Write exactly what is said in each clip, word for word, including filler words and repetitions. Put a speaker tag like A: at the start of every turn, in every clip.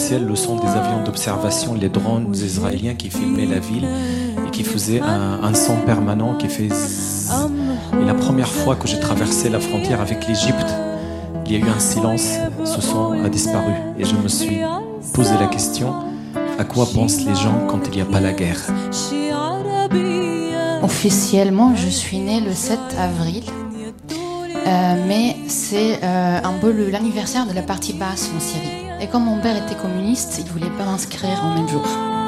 A: officiel le son des avions d'observation, les drones israéliens qui filmaient la ville et qui faisaient un, un son permanent qui fait zzz. Et la première fois que j'ai traversé la frontière avec l'Égypte, il y a eu un silence, ce son a disparu. Et je me suis posé la question, à quoi pensent les gens quand il n'y a pas la guerre ?
B: Officiellement, je suis née le sept avril, euh, mais c'est euh, un peu le, l'anniversaire de la partie basse en Syrie. Et comme mon père était communiste, il ne voulait pas m'inscrire en même jour.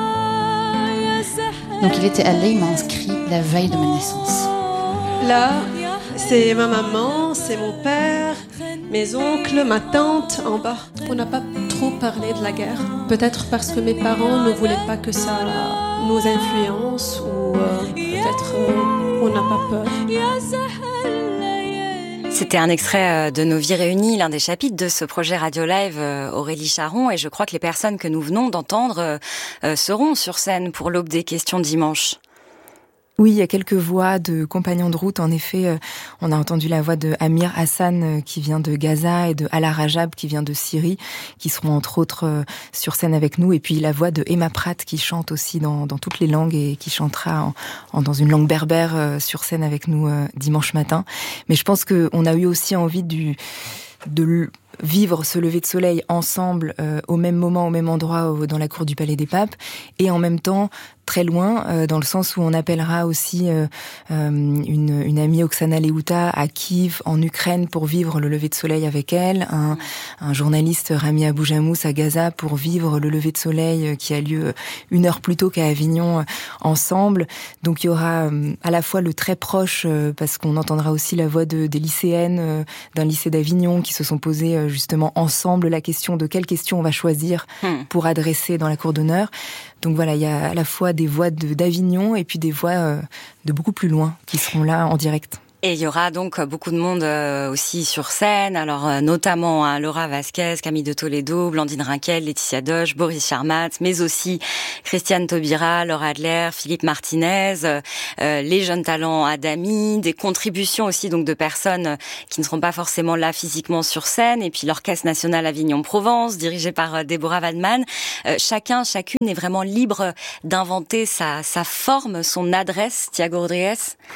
B: Donc il était allé, il m'a inscrit la veille de ma naissance.
C: Là, c'est ma maman, c'est mon père, mes oncles, ma tante en bas. On n'a pas trop parlé de la guerre. Peut-être parce que mes parents ne voulaient pas que ça nous influence ou euh, peut-être euh, on n'a pas peur.
D: C'était un extrait de Nos vies réunies, l'un des chapitres de ce projet Radio Live Aurélie Charon, et je crois que les personnes que nous venons d'entendre seront sur scène pour l'Aube des questions dimanche.
E: Oui, il y a quelques voix de compagnons de route. En effet, on a entendu la voix de Amir Hassan qui vient de Gaza et de Ala Rajab qui vient de Syrie, qui seront entre autres sur scène avec nous. Et puis la voix de Emma Pratt qui chante aussi dans, dans toutes les langues et qui chantera en, en, dans une langue berbère sur scène avec nous dimanche matin. Mais je pense qu'on a eu aussi envie du, de vivre ce lever de soleil ensemble euh, au même moment, au même endroit, au, dans la cour du Palais des Papes, et en même temps très loin, euh, dans le sens où on appellera aussi euh, euh, une, une amie Oksana Leuta à Kiev, en Ukraine, pour vivre le lever de soleil avec elle, un, un journaliste Rami Aboujamous à Gaza pour vivre le lever de soleil qui a lieu une heure plus tôt qu'à Avignon, ensemble. Donc il y aura euh, à la fois le très proche, euh, parce qu'on entendra aussi la voix de, des lycéennes euh, d'un lycée d'Avignon qui se sont posées euh, justement ensemble la question de quelle question on va choisir pour adresser dans la cour d'honneur. Donc voilà, il y a à la fois des voix de, d'Avignon et puis des voix euh, de beaucoup plus loin qui seront là en direct.
D: Et il y aura donc beaucoup de monde aussi sur scène, alors notamment hein, Laura Vasquez, Camille de Toledo, Blandine Rinquel, Laetitia Doche, Boris Charmat, mais aussi Christiane Taubira, Laura Adler, Philippe Martinez, euh, les jeunes talents Adami, des contributions aussi donc de personnes qui ne seront pas forcément là physiquement sur scène, et puis l'Orchestre National Avignon-Provence, dirigé par Déborah Waldman. Euh, chacun, chacune est vraiment libre d'inventer sa, sa forme, son adresse. Thiago Rodriguez.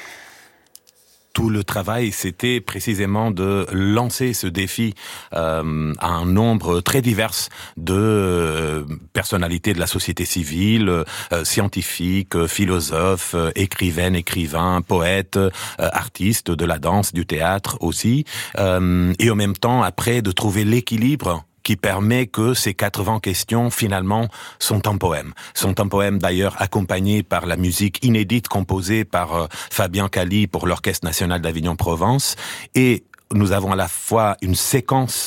F: Tout le travail, c'était précisément de lancer ce défi euh, à un nombre très divers de euh, personnalités de la société civile, euh, scientifiques, philosophes, euh, écrivaines, écrivains, poètes, euh, artistes de la danse, du théâtre aussi, euh, et en même temps, après, de trouver l'équilibre qui permet que ces quatre-vingts questions, finalement, sont un poème. Sont un poème, d'ailleurs, accompagné par la musique inédite composée par euh, Fabien Cali pour l'Orchestre National d'Avignon-Provence. Et nous avons à la fois une séquence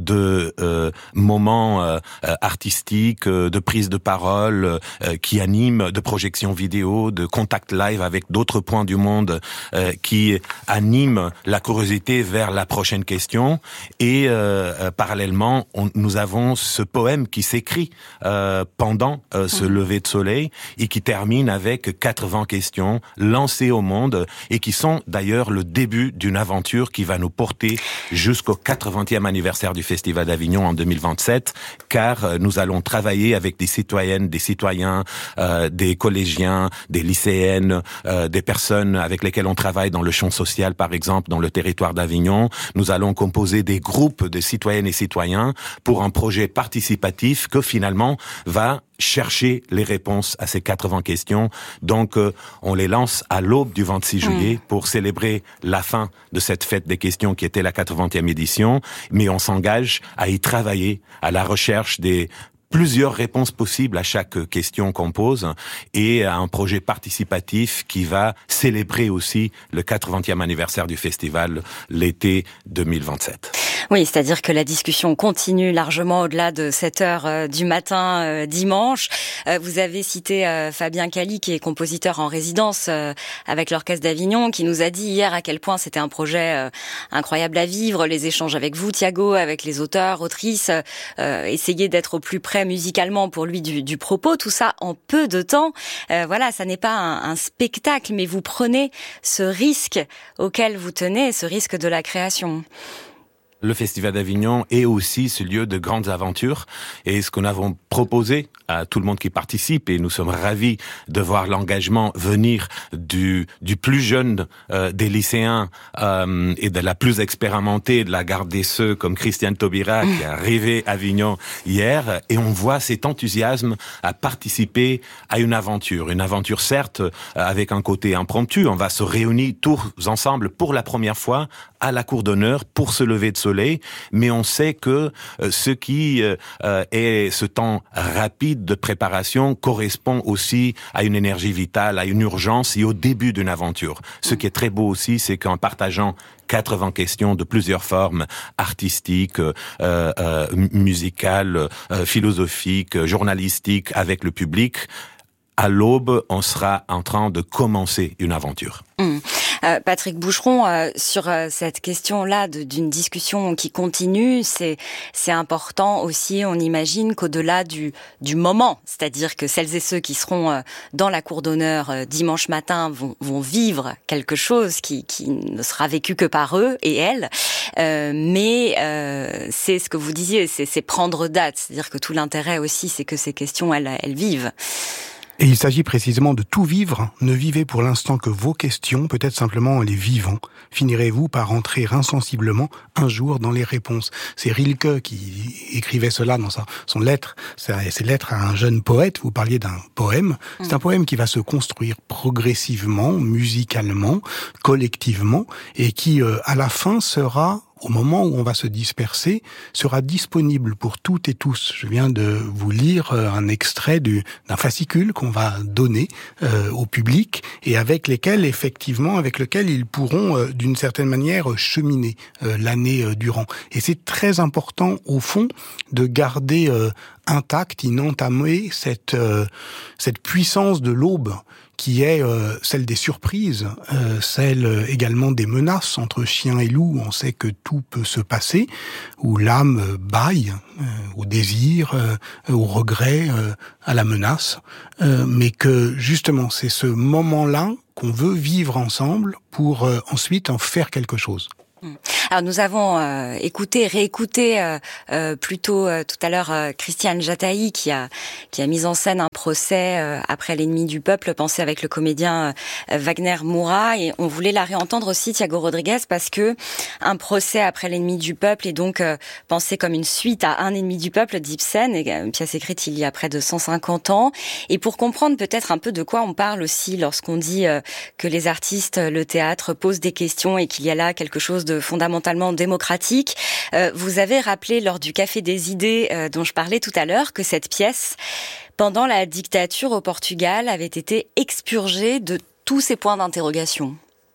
F: de euh, moments euh, artistiques, euh, de prise de parole euh, qui animent, de projections vidéo, de contact live avec d'autres points du monde euh, qui animent la curiosité vers la prochaine question. Et euh, euh, parallèlement, on, nous avons ce poème qui s'écrit euh, pendant euh, ce lever de soleil et qui termine avec quatre-vingts questions lancées au monde et qui sont d'ailleurs le début d'une aventure qui va nous porter jusqu'au quatre-vingtième anniversaire du Festival d'Avignon en deux mille vingt-sept, car nous allons travailler avec des citoyennes, des citoyens, euh, des collégiens, des lycéennes, euh, des personnes avec lesquelles on travaille dans le champ social, par exemple, dans le territoire d'Avignon. Nous allons composer des groupes de citoyennes et citoyens pour un projet participatif que finalement va chercher les réponses à ces quatre-vingts questions. Donc, euh, on les lance à l'aube du vingt-six juillet mmh. pour célébrer la fin de cette fête des questions qui était la quatre-vingtième édition. Mais on s'engage à y travailler, à la recherche des plusieurs réponses possibles à chaque question qu'on pose et à un projet participatif qui va célébrer aussi le quatre-vingtième anniversaire du festival l'été deux mille vingt-sept.
D: Oui, c'est-à-dire que la discussion continue largement au-delà de sept heures euh, du matin euh, dimanche. Euh, vous avez cité euh, Fabien Cali, qui est compositeur en résidence euh, avec l'Orchestre d'Avignon, qui nous a dit hier à quel point c'était un projet euh, incroyable à vivre, les échanges avec vous, Thiago, avec les auteurs, autrices, euh, essayer d'être au plus près musicalement pour lui du, du propos, tout ça en peu de temps. Euh, voilà, ça n'est pas un, un spectacle, mais vous prenez ce risque auquel vous tenez, ce risque de la création.
F: Le Festival d'Avignon est aussi ce lieu de grandes aventures et ce que nous avons proposé à tout le monde qui participe, et nous sommes ravis de voir l'engagement venir du du plus jeune euh, des lycéens euh, et de la plus expérimentée de la garde des Sceaux comme Christiane Taubira qui est arrivée à Avignon hier, et on voit cet enthousiasme à participer à une aventure, une aventure certes avec un côté impromptu. On va se réunir tous ensemble pour la première fois à la cour d'honneur pour se lever de soleil, mais on sait que euh, ce qui euh, est ce temps rapide de préparation correspond aussi à une énergie vitale, à une urgence et au début d'une aventure. Ce qui est très beau aussi, c'est qu'en partageant quatre-vingts questions de plusieurs formes artistiques, euh, euh, musicales, euh, philosophiques, journalistiques avec le public, à l'aube, on sera en train de commencer une aventure.
D: Mmh. Euh, Patrick Boucheron, euh, sur euh, cette question-là de, d'une discussion qui continue, c'est c'est important aussi, on imagine qu'au-delà du du moment, c'est-à-dire que celles et ceux qui seront euh, dans la cour d'honneur euh, dimanche matin vont vont vivre quelque chose qui qui ne sera vécu que par eux et elles, euh, mais euh, c'est ce que vous disiez, c'est c'est prendre date, c'est-à-dire que tout l'intérêt aussi, c'est que ces questions elles elles vivent.
G: Et il s'agit précisément de tout vivre. Ne vivez pour l'instant que vos questions, peut-être simplement en les vivant. Finirez-vous par entrer insensiblement un jour dans les réponses. C'est Rilke qui écrivait cela dans sa, son lettre, ses lettres à un jeune poète. Vous parliez d'un poème. C'est un poème qui va se construire progressivement, musicalement, collectivement, et qui, euh, à la fin, sera... au moment où on va se disperser, sera disponible pour toutes et tous. Je viens de vous lire un extrait du, d'un fascicule qu'on va donner euh, au public et avec lesquels, effectivement, avec lequel ils pourront, euh, d'une certaine manière, cheminer euh, l'année euh, durant. Et c'est très important, au fond, de garder euh, intacte, inentamée, cette, euh, cette puissance de l'aube qui est euh, celle des surprises, euh, celle euh, également des menaces entre chien et loup. On sait que tout peut se passer, où l'âme euh, bâille euh, au désir, euh, au regret, euh, à la menace, euh, mais que justement c'est ce moment-là qu'on veut vivre ensemble pour euh, ensuite en faire quelque chose.
D: Alors nous avons euh, écouté, réécouté euh, euh, plutôt euh, tout à l'heure euh, Christiane Jataï qui a qui a mis en scène un procès euh, après l'ennemi du peuple, pensé avec le comédien euh, Wagner Moura, et on voulait la réentendre aussi, Thiago Rodriguez, parce que un procès après l'ennemi du peuple est donc euh, pensé comme une suite à Un ennemi du peuple d'Ibsen, une pièce écrite il y a près de cent cinquante ans. Et pour comprendre peut-être un peu de quoi on parle aussi lorsqu'on dit euh, que les artistes, le théâtre posent des questions et qu'il y a là quelque chose de fondamentalement démocratique. Euh, vous avez rappelé lors du Café des idées euh, dont je parlais tout à l'heure que cette pièce, pendant la dictature au Portugal, avait été expurgée de tous ses points d'interrogation.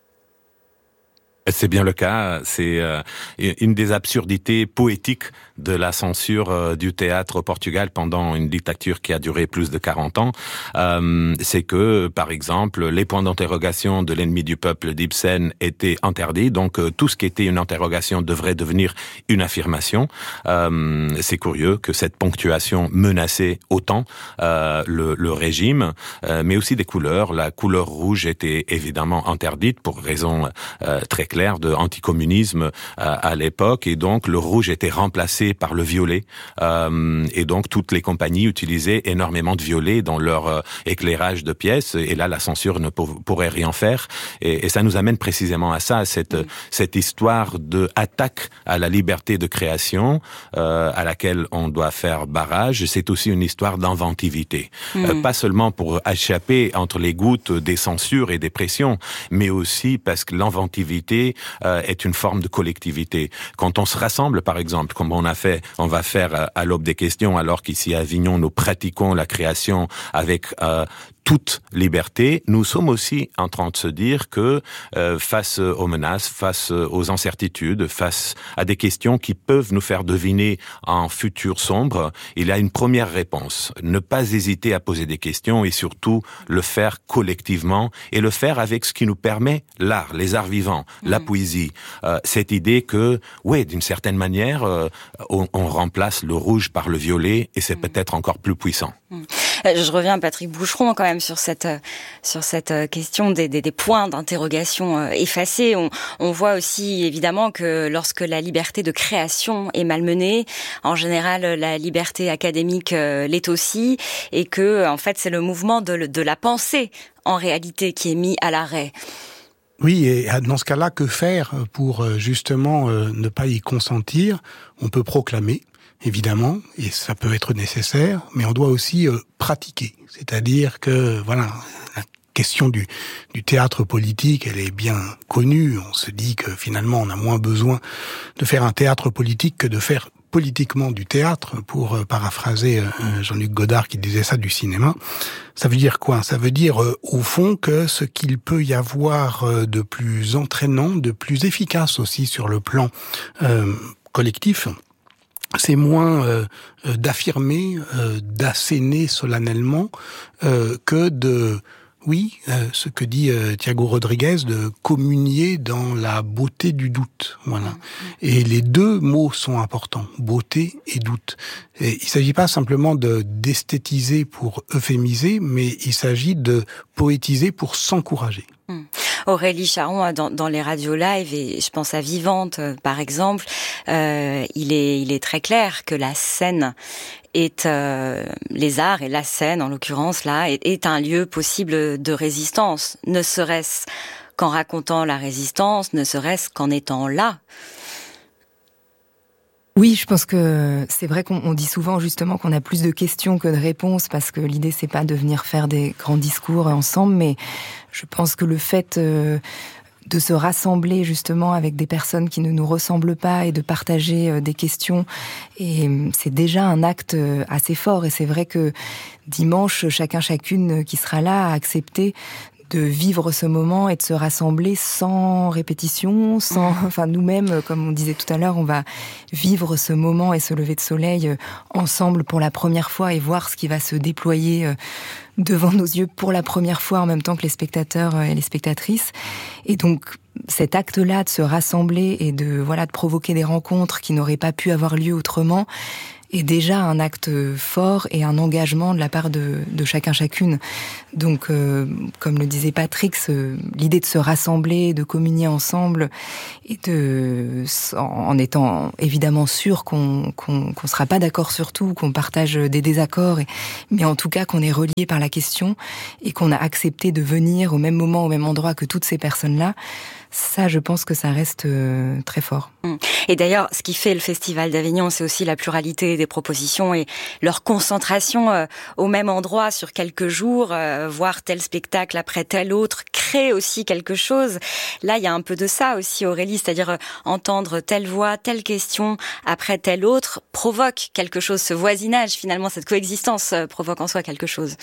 F: C'est bien le cas, c'est euh, une des absurdités poétiques de la censure euh, du théâtre au Portugal pendant une dictature qui a duré plus de quarante ans. Euh, c'est que, par exemple, les points d'interrogation de l'ennemi du peuple d'Ibsen étaient interdits, donc euh, tout ce qui était une interrogation devrait devenir une affirmation. Euh, c'est curieux que cette ponctuation menaçait autant euh, le, le régime, euh, mais aussi des couleurs. La couleur rouge était évidemment interdite pour raison euh, très claire de anticommunisme euh, à l'époque, et donc le rouge était remplacé par le violet, euh, et donc toutes les compagnies utilisaient énormément de violet dans leur euh, éclairage de pièces, et là la censure ne pour, pourrait rien faire, et, et ça nous amène précisément à ça, cette, mmh. cette histoire de attaque à la liberté de création euh, à laquelle on doit faire barrage. C'est aussi une histoire d'inventivité, mmh. euh, pas seulement pour échapper entre les gouttes des censures et des pressions, mais aussi parce que l'inventivité Euh, est une forme de collectivité. Quand on se rassemble, par exemple, comme on a fait, on va faire euh, à l'aube des questions, alors qu'ici à Avignon, nous pratiquons la création avec euh, toute liberté, nous sommes aussi en train de se dire que euh, face aux menaces, face aux incertitudes, face à des questions qui peuvent nous faire deviner un futur sombre, il y a une première réponse. Ne pas hésiter à poser des questions et surtout le faire collectivement et le faire avec ce qui nous permet l'art, les arts vivants, mmh. la poésie. Euh, cette idée que, ouais, d'une certaine manière, euh, on, on remplace le rouge par le violet et c'est mmh. peut-être encore plus puissant.
D: Mmh. Je reviens, Patrick Boucheron, quand même sur cette sur cette question des, des, des points d'interrogation effacés. On, on voit aussi évidemment que lorsque la liberté de création est malmenée, en général la liberté académique l'est aussi, et que en fait c'est le mouvement de, de la pensée en réalité qui est mis à l'arrêt.
G: Oui, et dans ce cas-là, que faire pour justement ne pas y consentir? On peut proclamer, évidemment, et ça peut être nécessaire, mais on doit aussi pratiquer. C'est-à-dire que, voilà, la question du, du théâtre politique, elle est bien connue. On se dit que finalement, on a moins besoin de faire un théâtre politique que de faire politiquement du théâtre, pour euh, paraphraser euh, Jean-Luc Godard qui disait ça du cinéma. Ça veut dire quoi? Ça veut dire euh, au fond que ce qu'il peut y avoir euh, de plus entraînant, de plus efficace aussi sur le plan euh, collectif, c'est moins euh, d'affirmer, euh, d'asséner solennellement euh, que de... Oui, euh, ce que dit euh, Thiago Rodriguez, de communier dans la beauté du doute. Voilà. Et les deux mots sont importants, beauté et doute. Et il ne s'agit pas simplement de d'esthétiser pour euphémiser, mais il s'agit de poétiser pour s'encourager.
D: Hum. Aurélie Charon, dans, dans les radios live, et je pense à Vivante par exemple, euh, il est il est très clair que la scène est euh, les arts et la scène en l'occurrence là est, est un lieu possible de résistance, ne serait-ce qu'en racontant la résistance, ne serait-ce qu'en étant là.
E: Oui, je pense que c'est vrai qu'on on dit souvent justement qu'on a plus de questions que de réponses, parce que l'idée c'est pas de venir faire des grands discours ensemble, mais je pense que le fait euh, de se rassembler justement avec des personnes qui ne nous ressemblent pas et de partager euh, des questions, et c'est déjà un acte assez fort. Et c'est vrai que dimanche, chacun chacune qui sera là a accepté de vivre ce moment et de se rassembler sans répétition, sans, enfin nous-mêmes, comme on disait tout à l'heure, on va vivre ce moment et ce lever de soleil ensemble pour la première fois et voir ce qui va se déployer devant nos yeux pour la première fois en même temps que les spectateurs et les spectatrices. Et donc cet acte-là de se rassembler et de voilà de provoquer des rencontres qui n'auraient pas pu avoir lieu autrement est déjà un acte fort et un engagement de la part de, de chacun chacune. Donc, euh, comme le disait Patrick, ce, l'idée de se rassembler, de communier ensemble, et de, en étant évidemment sûr qu'on qu'on, qu'on sera pas d'accord sur tout, qu'on partage des désaccords, et, mais en tout cas qu'on est relié par la question et qu'on a accepté de venir au même moment, au même endroit que toutes ces personnes-là. Ça, je pense que ça reste euh, très fort.
D: Et d'ailleurs, ce qui fait le Festival d'Avignon, c'est aussi la pluralité des propositions et leur concentration euh, au même endroit sur quelques jours, euh, voir tel spectacle après tel autre, crée aussi quelque chose. Là, il y a un peu de ça aussi, Aurélie, c'est-à-dire euh, entendre telle voix, telle question après telle autre provoque quelque chose. Ce voisinage, finalement, cette coexistence euh, provoque en soi quelque chose.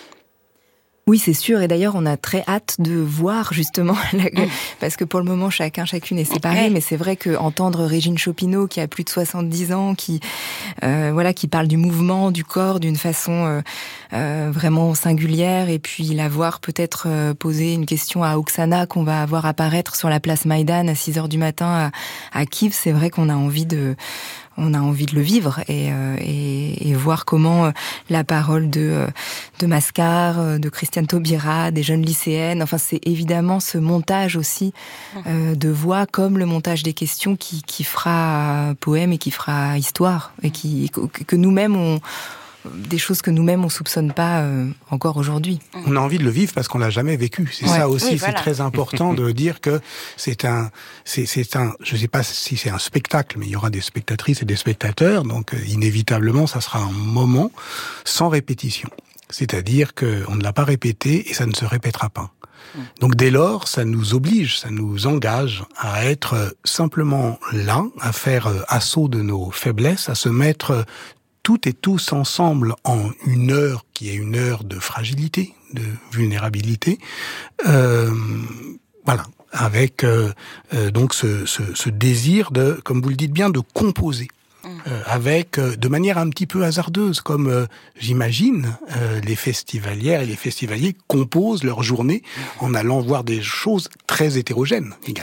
E: Oui, c'est sûr. Et d'ailleurs, on a très hâte de voir justement, la... mmh. parce que pour le moment, chacun, chacune est séparé. Ouais. Mais c'est vrai que entendre Régine Chopineau, qui a plus de soixante-dix ans, qui euh, voilà, qui parle du mouvement, du corps, d'une façon euh, euh, vraiment singulière, et puis la voir peut-être euh, poser une question à Oksana qu'on va voir apparaître sur la place Maïdan à six heures du matin à, à Kiev. C'est vrai qu'on a envie de on a envie de le vivre et, euh, et, et voir comment euh, la parole de, euh, de Mascar, euh, de Christiane Taubira, des jeunes lycéennes, enfin c'est évidemment ce montage aussi euh, de voix comme le montage des questions qui, qui fera poème et qui fera histoire, et qui, que nous-mêmes on des choses que nous-mêmes on soupçonne pas euh, encore aujourd'hui.
G: On a envie de le vivre parce qu'on l'a jamais vécu. C'est ouais. ça aussi, oui, voilà. C'est très important de dire que c'est un, c'est, c'est un, je sais pas si c'est un spectacle, mais il y aura des spectatrices et des spectateurs, donc euh, inévitablement ça sera un moment sans répétition. C'est-à-dire que on ne l'a pas répété et ça ne se répétera pas. Donc dès lors, ça nous oblige, ça nous engage à être simplement là, à faire assaut de nos faiblesses, à se mettre toutes et tous ensemble en une heure qui est une heure de fragilité, de vulnérabilité, euh, voilà, avec euh, euh, donc ce, ce, ce désir de, comme vous le dites bien, de composer. Euh, avec euh, de manière un petit peu hasardeuse, comme euh, j'imagine euh, les festivalières et les festivaliers composent leur journée en allant voir des choses très hétérogènes également.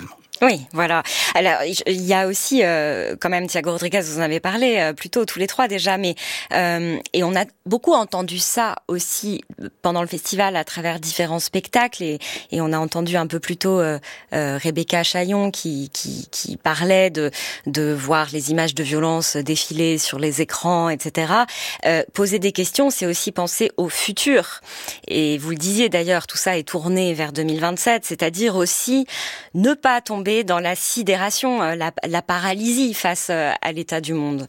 D: Oui, voilà. Alors, il y a aussi, euh, quand même, Thiago Rodrigues, vous en avez parlé euh, plus tôt, tous les trois déjà, mais euh, et on a beaucoup entendu ça aussi pendant le festival à travers différents spectacles, et, et on a entendu un peu plus tôt euh, euh, Rebecca Chaillon qui, qui, qui parlait de, de voir les images de violence défiler sur les écrans, et cetera. Euh, poser des questions, c'est aussi penser au futur. Et vous le disiez d'ailleurs, tout ça est tourné vers deux mille vingt-sept, c'est-à-dire aussi ne pas tomber dans la sidération, la, la paralysie face à l'état du monde.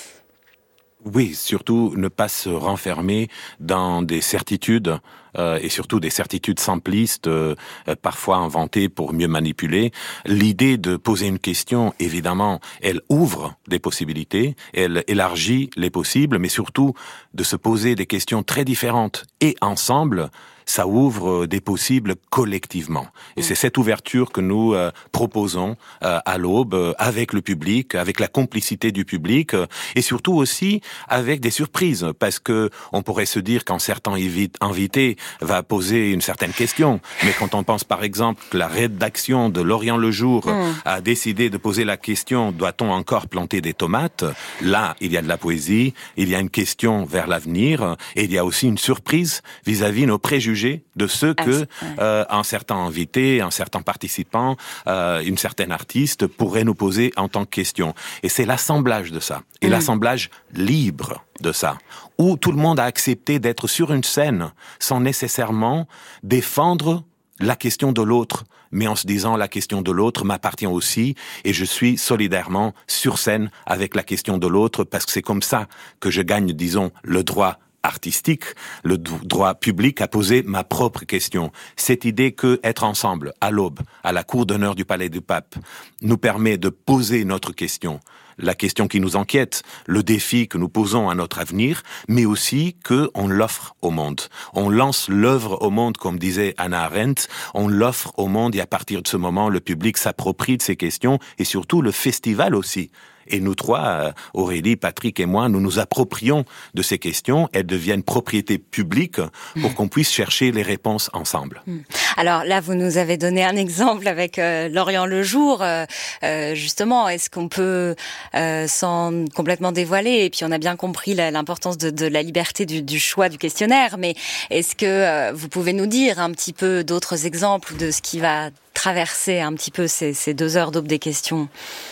F: Oui, surtout ne pas se renfermer dans des certitudes euh, et surtout des certitudes simplistes, euh, parfois inventées pour mieux manipuler. L'idée de poser une question, évidemment, elle ouvre des possibilités, elle élargit les possibles, mais surtout de se poser des questions très différentes et ensemble, ça ouvre des possibles collectivement. Et c'est cette ouverture que nous euh, proposons euh, à l'Aube, euh, avec le public, avec la complicité du public, euh, et surtout aussi avec des surprises, parce que on pourrait se dire qu'un certain invité va poser une certaine question, mais quand on pense par exemple que la rédaction de L'Orient le Jour mmh. a décidé de poser la question « Doit-on encore planter des tomates ?», là, il y a de la poésie, il y a une question vers l'avenir, et il y a aussi une surprise vis-à-vis nos préjugés de ce que euh, un certain invité, un certain participant, euh, une certaine artiste pourrait nous poser en tant que question. Et c'est l'assemblage de ça, et mmh. l'assemblage libre de ça, où tout le monde a accepté d'être sur une scène sans nécessairement défendre la question de l'autre, mais en se disant la question de l'autre m'appartient aussi et je suis solidairement sur scène avec la question de l'autre parce que c'est comme ça que je gagne, disons, le droit artistique, le droit public à poser ma propre question. Cette idée que être ensemble, à l'Aube, à la cour d'honneur du Palais du Pape, nous permet de poser notre question, la question qui nous inquiète, le défi que nous posons à notre avenir, mais aussi que on l'offre au monde. On lance l'œuvre au monde, comme disait Hannah Arendt, on l'offre au monde et à partir de ce moment, le public s'approprie de ces questions et surtout le festival aussi. Et nous trois, Aurélie, Patrick et moi, nous nous approprions de ces questions. Elles deviennent propriété publique pour qu'on puisse chercher les réponses ensemble.
D: Alors là, vous nous avez donné un exemple avec euh, L'Orient le Jour. Euh, euh, justement, est-ce qu'on peut, euh, sans complètement dévoiler, et puis on a bien compris la, l'importance de, de la liberté du, du choix du questionnaire, mais est-ce que euh, vous pouvez nous dire un petit peu d'autres exemples de ce qui va traverser un petit peu ces, ces deux heures d'Aube des questions ?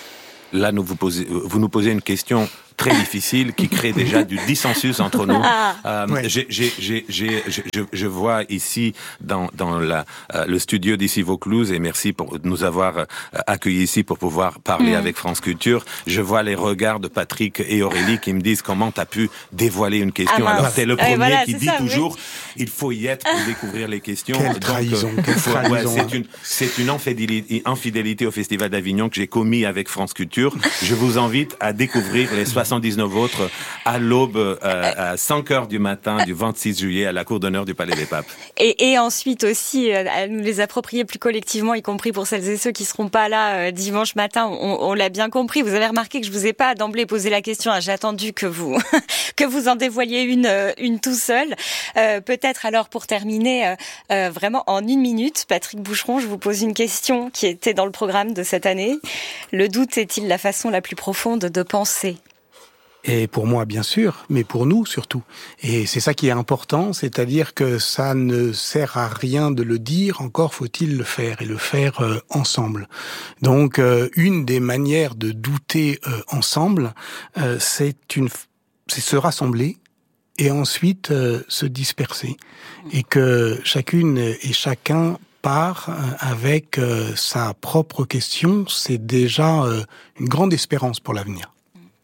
F: Là, nous vous, posez, vous nous posez une question très difficile qui crée déjà du dissensus entre nous. Euh, ouais. j'ai, j'ai, j'ai, j'ai, je, je vois ici dans, dans la, euh, le studio d'ici Vaucluse, et merci pour nous avoir euh, accueillis ici pour pouvoir parler mmh. avec France Culture. Je vois les regards de Patrick et Aurélie qui me disent comment t'as pu dévoiler une question. Ah, alors t'es le premier voilà, qui dit ça, toujours oui. il faut y être pour découvrir les questions.
G: Quelle trahison,
F: Donc,
G: quelle
F: faut,
G: trahison.
F: Ouais, c'est une, c'est une infidélité, infidélité au Festival d'Avignon que j'ai commis avec France Culture. Je vous invite à découvrir les soixante-dix-neuf autres à l'Aube, euh, à cinq heures du matin du vingt-six juillet à la cour d'honneur du Palais des Papes.
D: Et, et ensuite aussi, euh, à nous les approprier plus collectivement, y compris pour celles et ceux qui seront pas là euh, dimanche matin. On, on l'a bien compris. Vous avez remarqué que je vous ai pas d'emblée posé la question. Hein, j'ai attendu que vous que vous en dévoiliez une euh, une tout seul. Euh, peut-être alors pour terminer, euh, euh, vraiment en une minute, Patrick Boucheron, je vous pose une question qui était dans le programme de cette année. Le doute est-il la façon la plus profonde de penser ?
G: Et pour moi, bien sûr, mais pour nous surtout. Et c'est ça qui est important, c'est-à-dire que ça ne sert à rien de le dire, encore faut-il le faire, et le faire euh, ensemble. Donc, euh, une des manières de douter euh, ensemble, euh, c'est, une, c'est se rassembler et ensuite euh, se disperser. Et que chacune et chacun part avec euh, sa propre question, c'est déjà euh, une grande espérance pour l'avenir.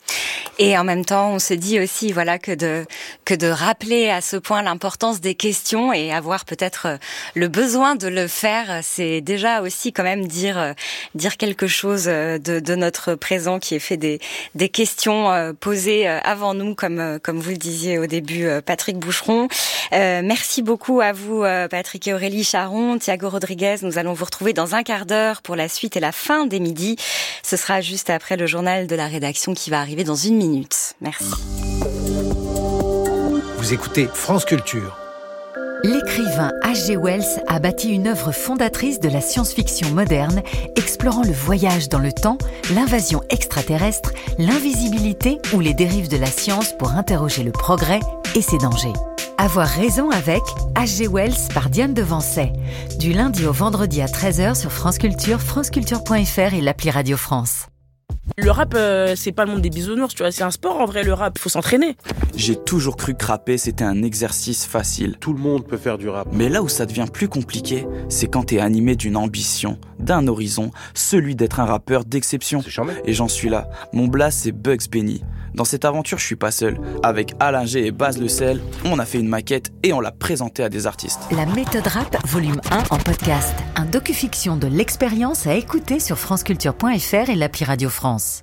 D: Et en même temps, on se dit aussi, voilà, que de que de rappeler à ce point l'importance des questions et avoir peut-être le besoin de le faire, c'est déjà aussi quand même dire dire quelque chose de de notre présent qui est fait des des questions posées avant nous, comme comme vous le disiez au début, Patrick Boucheron. Euh, merci beaucoup à vous, Patrick et Aurélie Charon, Thiago Rodrigues. Nous allons vous retrouver dans un quart d'heure pour la suite et la fin des midis. Ce sera juste après le journal de la rédaction qui va arriver dans une minute. Merci.
H: Vous écoutez France Culture. L'écrivain H G Wells a bâti une œuvre fondatrice de la science-fiction moderne, explorant le voyage dans le temps, l'invasion extraterrestre, l'invisibilité ou les dérives de la science pour interroger le progrès et ses dangers. Avoir raison avec H G Wells par Diane Devancey. Du lundi au vendredi à treize heures sur France Culture, franceculture point f r et l'appli Radio France.
I: Le rap, euh, c'est pas le monde des bisounours, tu vois, c'est un sport en vrai, le rap, faut s'entraîner.
J: J'ai toujours cru que rapper, c'était un exercice facile.
K: Tout le monde peut faire du rap.
J: Mais là où ça devient plus compliqué, c'est quand t'es animé d'une ambition, d'un horizon, celui d'être un rappeur d'exception.
K: C'est charmé.
J: Et j'en suis là. Mon blast, c'est Bugs Benny. Dans cette aventure, je suis pas seul. Avec Alain G et Baz Le Sel, on a fait une maquette et on l'a présentée à des artistes.
H: La méthode rap, volume un en podcast. Un docu-fiction de l'expérience à écouter sur franceculture point f r et l'appli Radio France.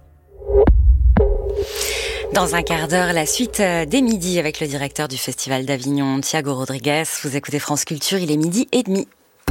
D: Dans un quart d'heure, la suite des midis avec le directeur du Festival d'Avignon, Thiago Rodriguez. Vous écoutez France Culture, il est midi et demi.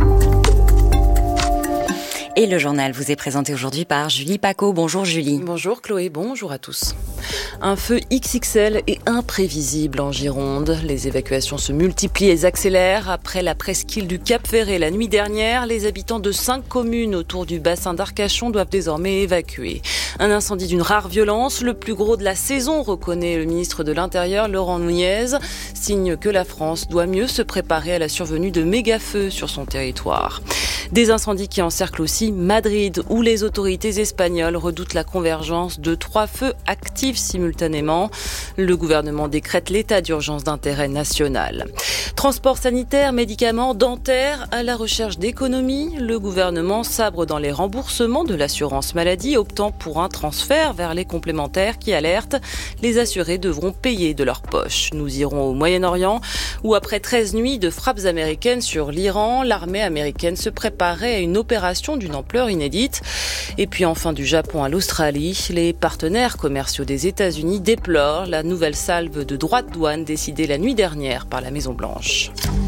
D: Et le journal vous est présenté aujourd'hui par Julie Paco. Bonjour Julie.
L: Bonjour Chloé, bonjour à tous. Un feu X X L et imprévisible en Gironde. Les évacuations se multiplient et s'accélèrent. Après la presqu'île du Cap-Ferret la nuit dernière, les habitants de cinq communes autour du bassin d'Arcachon doivent désormais évacuer. Un incendie d'une rare violence, le plus gros de la saison, reconnaît le ministre de l'Intérieur Laurent Nunez. Signe que la France doit mieux se préparer à la survenue de méga-feux sur son territoire. Des incendies qui encerclent aussi Madrid, où les autorités espagnoles redoutent la convergence de trois feux actifs simultanément. Le gouvernement décrète l'état d'urgence d'intérêt national. Transport sanitaire, médicaments, dentaires, à la recherche d'économies, le gouvernement sabre dans les remboursements de l'assurance maladie, optant pour un transfert vers les complémentaires qui alertent. Les assurés devront payer de leur poche. Nous irons au Moyen-Orient, où après treize nuits de frappes américaines sur l'Iran, l'armée américaine se préparait à une opération d'une ampleur inédite. Et puis enfin du Japon à l'Australie, les partenaires commerciaux des États-Unis déplorent la nouvelle salve de droits de douane décidée la nuit dernière par la Maison-Blanche.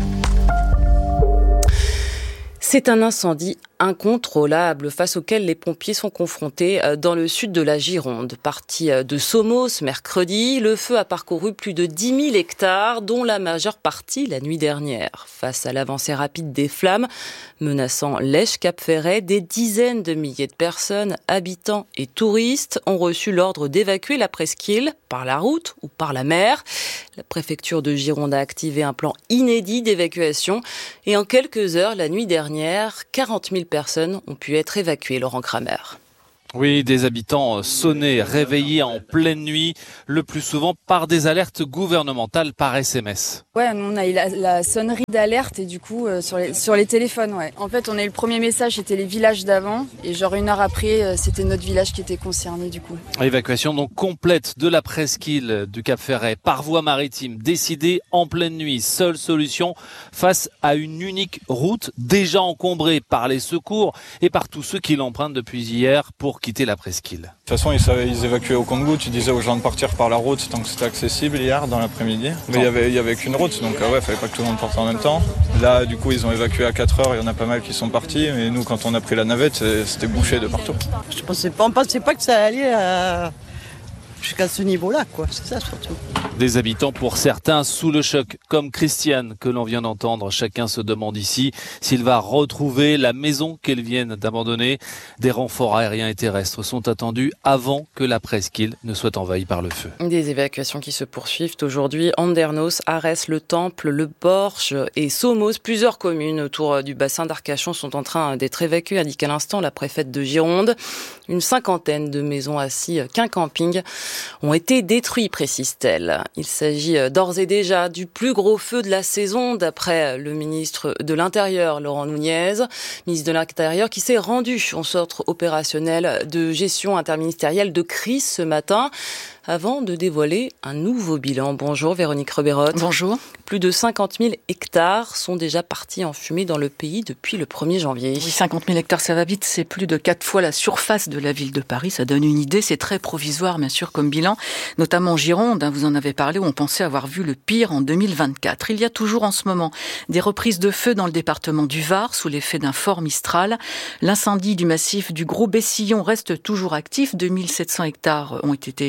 L: C'est un incendie incontrôlable face auquel les pompiers sont confrontés dans le sud de la Gironde. Parti de Somos mercredi, le feu a parcouru plus de dix mille hectares, dont la majeure partie la nuit dernière. Face à l'avancée rapide des flammes, menaçant l'Èche Cap-Ferret, des dizaines de milliers de personnes, habitants et touristes, ont reçu l'ordre d'évacuer la presqu'île par la route ou par la mer. La préfecture de Gironde a activé un plan inédit d'évacuation et en quelques heures, la nuit dernière, quarante mille personnes ont pu être évacuées, Laurent Kramer.
M: Oui, des habitants sonnés, réveillés en pleine nuit, le plus souvent par des alertes gouvernementales par S M S.
N: Ouais, on a eu la, la sonnerie d'alerte et du coup euh, sur, les, sur les téléphones, ouais. En fait, on a eu le premier message, c'était les villages d'avant et genre une heure après, euh, c'était notre village qui était concerné du coup.
M: Évacuation donc complète de la presqu'île du Cap-Ferret par voie maritime, décidée en pleine nuit. Seule solution face à une unique route déjà encombrée par les secours et par tous ceux qui l'empruntent depuis hier pour quitter la presqu'île. De
O: toute façon, ils, savaient, ils évacuaient au compte-gouttes. Tu disais aux gens de partir par la route tant que c'était accessible hier dans l'après-midi. Mais il y avait, il y avait qu'une route, donc euh, ouais, fallait pas que tout le monde parte en même temps. Là, du coup, ils ont évacué à quatre heures. Il y en a pas mal qui sont partis. Mais nous, quand on a pris la navette, c'était bouché de partout.
P: Je pensais pas, on pensait pas que ça allait à... jusqu'à ce niveau-là, quoi. C'est ça surtout.
M: Des habitants pour certains sous le choc, comme Christiane que l'on vient d'entendre. Chacun se demande ici s'il va retrouver la maison qu'elle vient d'abandonner. Des renforts aériens et terrestres sont attendus avant que la presqu'île ne soit envahie par le feu.
L: Des évacuations qui se poursuivent aujourd'hui. Andernos, Arès, Le Temple, Le Porche et Somos. Plusieurs communes autour du bassin d'Arcachon sont en train d'être évacuées, indique à l'instant la préfète de Gironde. Une cinquantaine de maisons ainsi qu'un camping ont été détruits, précise-t-elle. Il s'agit d'ores et déjà du plus gros feu de la saison, d'après le ministre de l'Intérieur, Laurent Nunez, ministre de l'Intérieur qui s'est rendu au centre opérationnel de gestion interministérielle de crise ce matin, avant de dévoiler un nouveau bilan. Bonjour Véronique Reberotte.
B: Bonjour.
L: Plus de cinquante mille hectares sont déjà partis en fumée dans le pays depuis le premier janvier.
Q: Oui, cinquante mille hectares, ça va vite. C'est plus de quatre fois la surface de la ville de Paris. Ça donne une idée. C'est très provisoire, bien sûr, comme bilan. Notamment en Gironde, hein, vous en avez parlé, où on pensait avoir vu le pire en deux mille vingt-quatre. Il y a toujours en ce moment des reprises de feu dans le département du Var, sous l'effet d'un fort Mistral. L'incendie du massif du Gros Bessillon reste toujours actif. deux mille sept cents hectares ont été parcourus.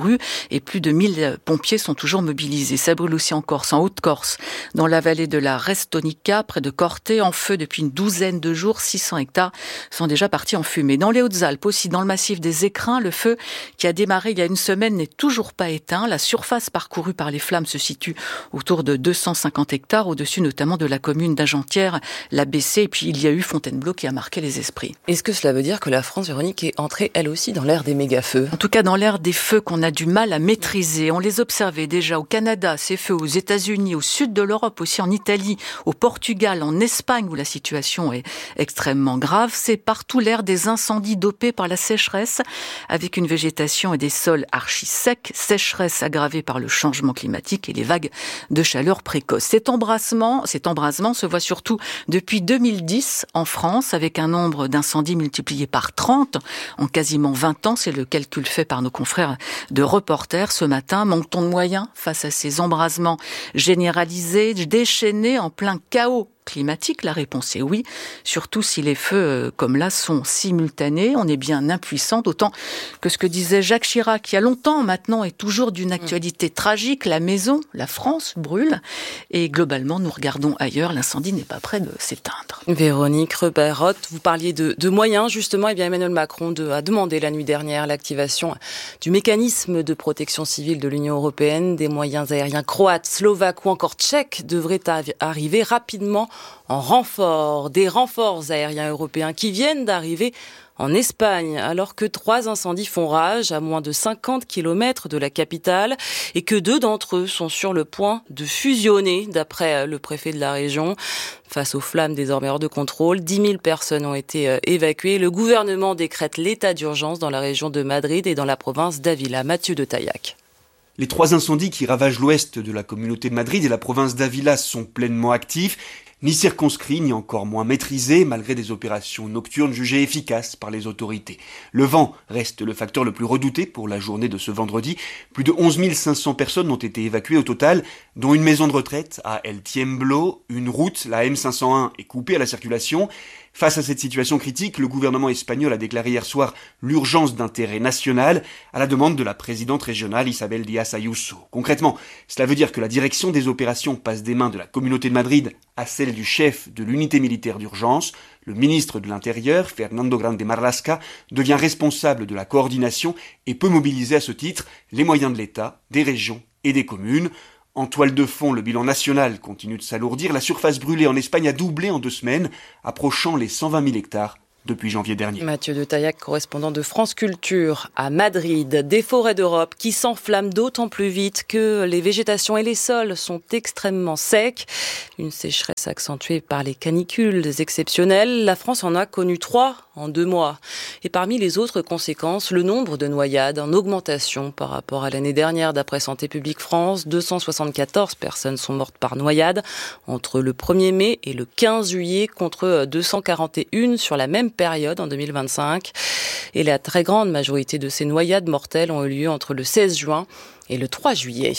Q: parcourus et plus de mille pompiers sont toujours mobilisés. Ça brûle aussi en Corse, en Haute-Corse, dans la vallée de la Restonica, près de Corté, en feu depuis une douzaine de jours. six cents hectares sont déjà partis en fumée. Dans les Hautes-Alpes aussi, dans le massif des Écrins, le feu qui a démarré il y a une semaine n'est toujours pas éteint. La surface parcourue par les flammes se situe autour de deux cent cinquante hectares, au-dessus notamment de la commune d'Agentières, la B C, et puis il y a eu Fontainebleau qui a marqué les esprits.
L: Est-ce que cela veut dire que la France, Véronique, est entrée elle aussi dans l'ère des méga-feux ?
Q: En tout cas, dans l'ère des feux qu'on a du mal à maîtriser. On les observait déjà au Canada, ces feux aux États-Unis, au sud de l'Europe, aussi en Italie, au Portugal, en Espagne, où la situation est extrêmement grave. C'est partout l'ère des incendies dopés par la sécheresse, avec une végétation et des sols archi secs, sécheresse aggravée par le changement climatique et les vagues de chaleur précoce. Cet embrasement, cet embrasement se voit surtout depuis deux mille dix en France, avec un nombre d'incendies multiplié par trente en quasiment vingt ans. C'est le calcul fait par nos confrères de Reporters ce matin. Manque-t-on de moyens face à ces embrasements généralisés, déchaînés en plein chaos climatique? La réponse est oui, surtout si les feux comme là sont simultanés. On est bien impuissant, d'autant que ce que disait Jacques Chirac il y a longtemps maintenant est toujours d'une actualité tragique. La maison, la France brûle et globalement nous regardons ailleurs. L'incendie n'est pas près de s'éteindre.
L: Véronique Reberotte, vous parliez de, de moyens justement. Eh bien Emmanuel Macron de, a demandé la nuit dernière l'activation du mécanisme de protection civile de l'Union européenne. Des moyens aériens croates, slovaques ou encore tchèques devraient arriver rapidement en renfort, des renforts aériens européens qui viennent d'arriver en Espagne, alors que trois incendies font rage à moins de cinquante kilomètres de la capitale et que deux d'entre eux sont sur le point de fusionner, d'après le préfet de la région. Face aux flammes désormais hors de contrôle, dix mille personnes ont été évacuées. Le gouvernement décrète l'état d'urgence dans la région de Madrid et dans la province d'Ávila. Mathieu de Taillac.
K: Les trois incendies qui ravagent l'ouest de la communauté de Madrid et la province d'Ávila sont pleinement actifs, ni circonscrits, ni encore moins maîtrisés, malgré des opérations nocturnes jugées efficaces par les autorités. Le vent reste le facteur le plus redouté pour la journée de ce vendredi. Plus de onze mille cinq cents personnes ont été évacuées au total, dont une maison de retraite à El Tiemblo, une route, la M cinq cent un, est coupée à la circulation. Face à cette situation critique, le gouvernement espagnol a déclaré hier soir l'urgence d'intérêt national à la demande de la présidente régionale Isabel Díaz Ayuso. Concrètement, cela veut dire que la direction des opérations passe des mains de la communauté de Madrid à celle du chef de l'unité militaire d'urgence. Le ministre de l'Intérieur, Fernando Grande Marlaska, devient responsable de la coordination et peut mobiliser à ce titre les moyens de l'État, des régions et des communes. En toile de fond, le bilan national continue de s'alourdir. La surface brûlée en Espagne a doublé en deux semaines, approchant les cent vingt mille hectares depuis janvier dernier.
L: Mathieu de Taillac, correspondant de France Culture à Madrid. Des forêts d'Europe qui s'enflamment d'autant plus vite que les végétations et les sols sont extrêmement secs. Une sécheresse accentuée par les canicules exceptionnelles. La France en a connu trois en deux mois. Et parmi les autres conséquences, le nombre de noyades en augmentation par rapport à l'année dernière. D'après Santé publique France, deux cent soixante-quatorze personnes sont mortes par noyade entre le premier mai et le quinze juillet contre deux cent quarante et un sur la même période en deux mille vingt-cinq. Et la très grande majorité de ces noyades mortelles ont eu lieu entre le seize juin et le trois juillet.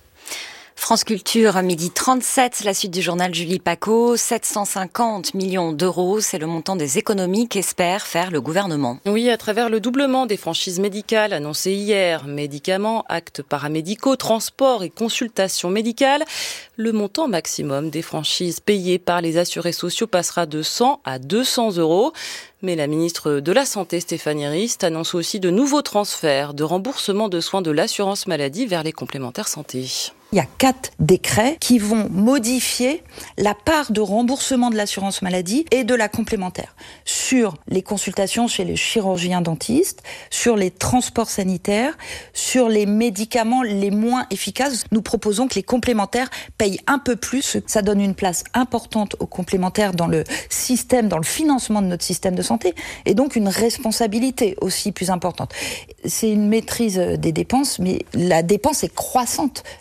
D: France Culture, midi trente-sept, la suite du journal Julie Paco. sept cent cinquante millions d'euros, c'est le montant des économies qu'espère faire le gouvernement.
L: Oui, à travers le doublement des franchises médicales annoncées hier, médicaments, actes paramédicaux, transports et consultations médicales, le montant maximum des franchises payées par les assurés sociaux passera de cent à deux cents euros. Mais la ministre de la Santé, Stéphanie Rist, annonce aussi de nouveaux transferts de remboursement de soins de l'assurance maladie vers les complémentaires santé.
R: Il y a quatre décrets qui vont modifier la part de remboursement de l'assurance maladie et de la complémentaire sur les consultations chez les chirurgiens dentistes, sur les transports sanitaires, sur les médicaments les moins efficaces. Nous proposons que les complémentaires payent un peu plus. Ça donne une place importante aux complémentaires dans le système, dans le financement de notre système de santé et donc une responsabilité aussi plus importante. C'est une maîtrise des dépenses, mais la dépense est croissante. L'assurance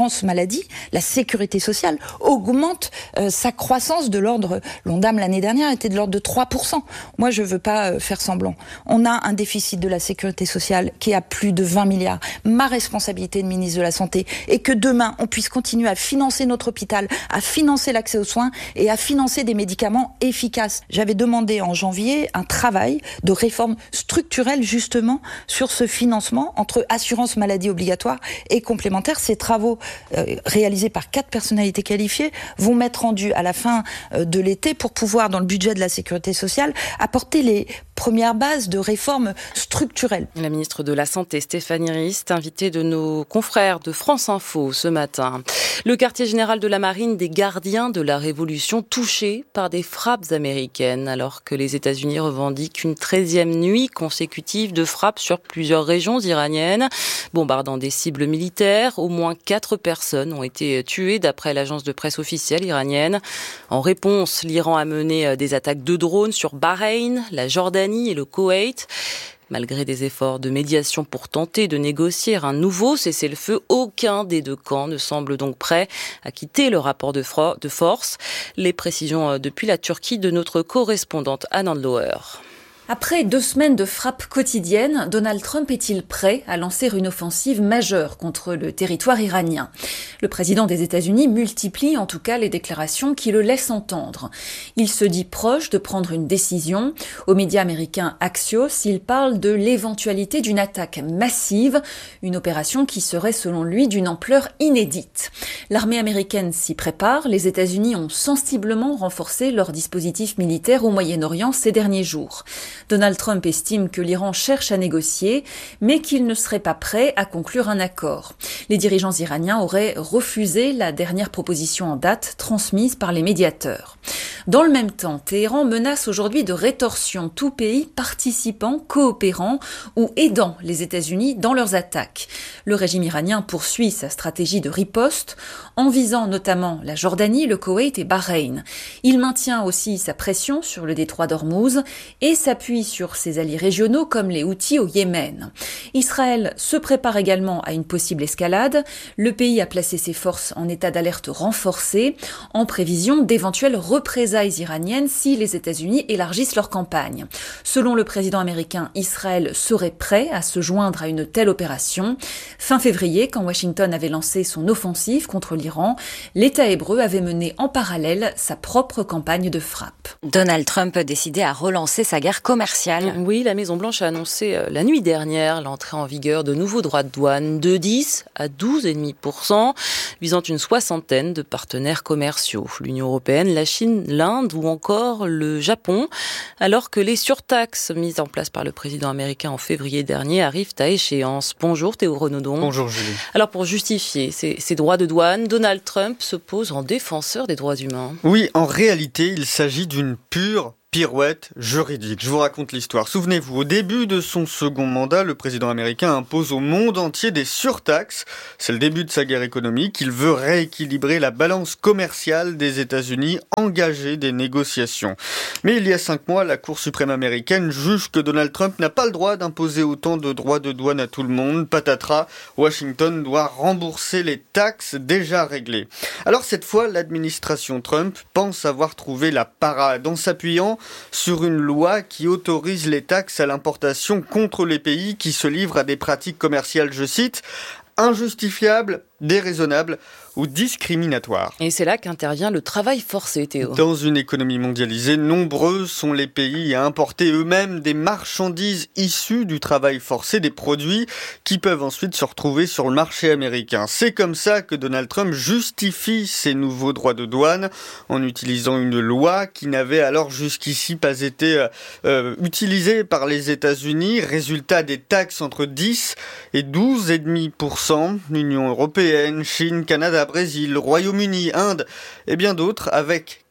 R: l'assurance maladie, la sécurité sociale, augmente euh, sa croissance de l'ordre, l'Ondam l'année dernière était de l'ordre de trois pour cent. Moi, je veux pas euh, faire semblant. On a un déficit de la sécurité sociale qui est à plus de vingt milliards. Ma responsabilité de ministre de la Santé est que demain, on puisse continuer à financer notre hôpital, à financer l'accès aux soins et à financer des médicaments efficaces. J'avais demandé en janvier un travail de réforme structurelle justement sur ce financement entre assurance maladie obligatoire et complémentaire. Ces travaux euh, réalisés par quatre personnalités qualifiées vont m'être rendus à la fin euh, de l'été pour pouvoir, dans le budget de la sécurité sociale, apporter les premières bases de réformes structurelles.
L: La ministre de la Santé, Stéphanie Rist, invitée de nos confrères de France Info ce matin. Le quartier général de la Marine des gardiens de la Révolution touché par des frappes américaines, alors que les États-Unis revendiquent une treizième nuit consécutive de frappes sur plusieurs régions iraniennes, bombardant des cibles militaires. Au moins quatre personnes ont été tuées d'après l'agence de presse officielle iranienne. En réponse, l'Iran a mené des attaques de drones sur Bahreïn, la Jordanie et le Koweït. Malgré des efforts de médiation pour tenter de négocier un nouveau cessez-le-feu, aucun des deux camps ne semble donc prêt à quitter le rapport de, fro- de force. Les précisions depuis la Turquie de notre correspondante Anand Loher.
S: Après deux semaines de frappes quotidiennes, Donald Trump est-il prêt à lancer une offensive majeure contre le territoire iranien ? Le président des États-Unis multiplie en tout cas les déclarations qui le laissent entendre. Il se dit proche de prendre une décision. Aux médias américains Axios, il parle de l'éventualité d'une attaque massive, une opération qui serait selon lui d'une ampleur inédite. L'armée américaine s'y prépare. Les États-Unis ont sensiblement renforcé leur dispositif militaire au Moyen-Orient ces derniers jours. Donald Trump estime que l'Iran cherche à négocier, mais qu'il ne serait pas prêt à conclure un accord. Les dirigeants iraniens auraient refusé la dernière proposition en date transmise par les médiateurs. Dans le même temps, Téhéran menace aujourd'hui de rétorsion tout pays participant, coopérant ou aidant les États-Unis dans leurs attaques. Le régime iranien poursuit sa stratégie de riposte en visant notamment la Jordanie, le Koweït et Bahreïn. Il maintient aussi sa pression sur le détroit d'Ormuz et s'appuie sur ses alliés régionaux comme les Houthis au Yémen. Israël se prépare également à une possible escalade. Le pays a placé ses forces en état d'alerte renforcé en prévision d'éventuelles représailles iraniennes si les États-Unis élargissent leur campagne. Selon le président américain, Israël serait prêt à se joindre à une telle opération. Fin février, quand Washington avait lancé son offensive contre l'Iran, l'État hébreu avait mené en parallèle sa propre campagne de frappe.
D: Donald Trump a décidé à relancer sa guerre commerciale.
L: Oui, la Maison-Blanche a annoncé la nuit dernière l'entrée en vigueur de nouveaux droits de douane de dix à douze virgule cinq pour cent, visant une soixantaine de partenaires commerciaux. L'Union européenne, la Chine, l'Inde ou encore le Japon, alors que les surtaxes mises en place par le président américain en février dernier arrivent à échéance. Bonjour Théo Renaudon.
T: Bonjour Julie.
L: Alors pour justifier ces, ces droits de douane, Donald Trump se pose en défenseur des droits humains.
T: Oui, en réalité, il s'agit d'une pure pirouette juridique. Je vous raconte l'histoire. Souvenez-vous, au début de son second mandat, le président américain impose au monde entier des surtaxes. C'est le début de sa guerre économique. Il veut rééquilibrer la balance commerciale des États-Unis, engager des négociations. Mais il y a cinq mois, la Cour suprême américaine juge que Donald Trump n'a pas le droit d'imposer autant de droits de douane à tout le monde. Patatras, Washington doit rembourser les taxes déjà réglées. Alors cette fois, l'administration Trump pense avoir trouvé la parade en s'appuyant sur une loi qui autorise les taxes à l'importation contre les pays qui se livrent à des pratiques commerciales, je cite, injustifiables, déraisonnables ou discriminatoires.
L: Et c'est là qu'intervient le travail forcé, Théo.
T: Dans une économie mondialisée, nombreux sont les pays à importer eux-mêmes des marchandises issues du travail forcé, des produits qui peuvent ensuite se retrouver sur le marché américain. C'est comme ça que Donald Trump justifie ces nouveaux droits de douane en utilisant une loi qui n'avait alors jusqu'ici pas été euh, utilisée par les États-Unis. Résultat, des taxes entre dix et douze virgule cinq pour cent. L'Union européenne, Chine, Canada, Brésil, Royaume-Uni, Inde et bien d'autres, avec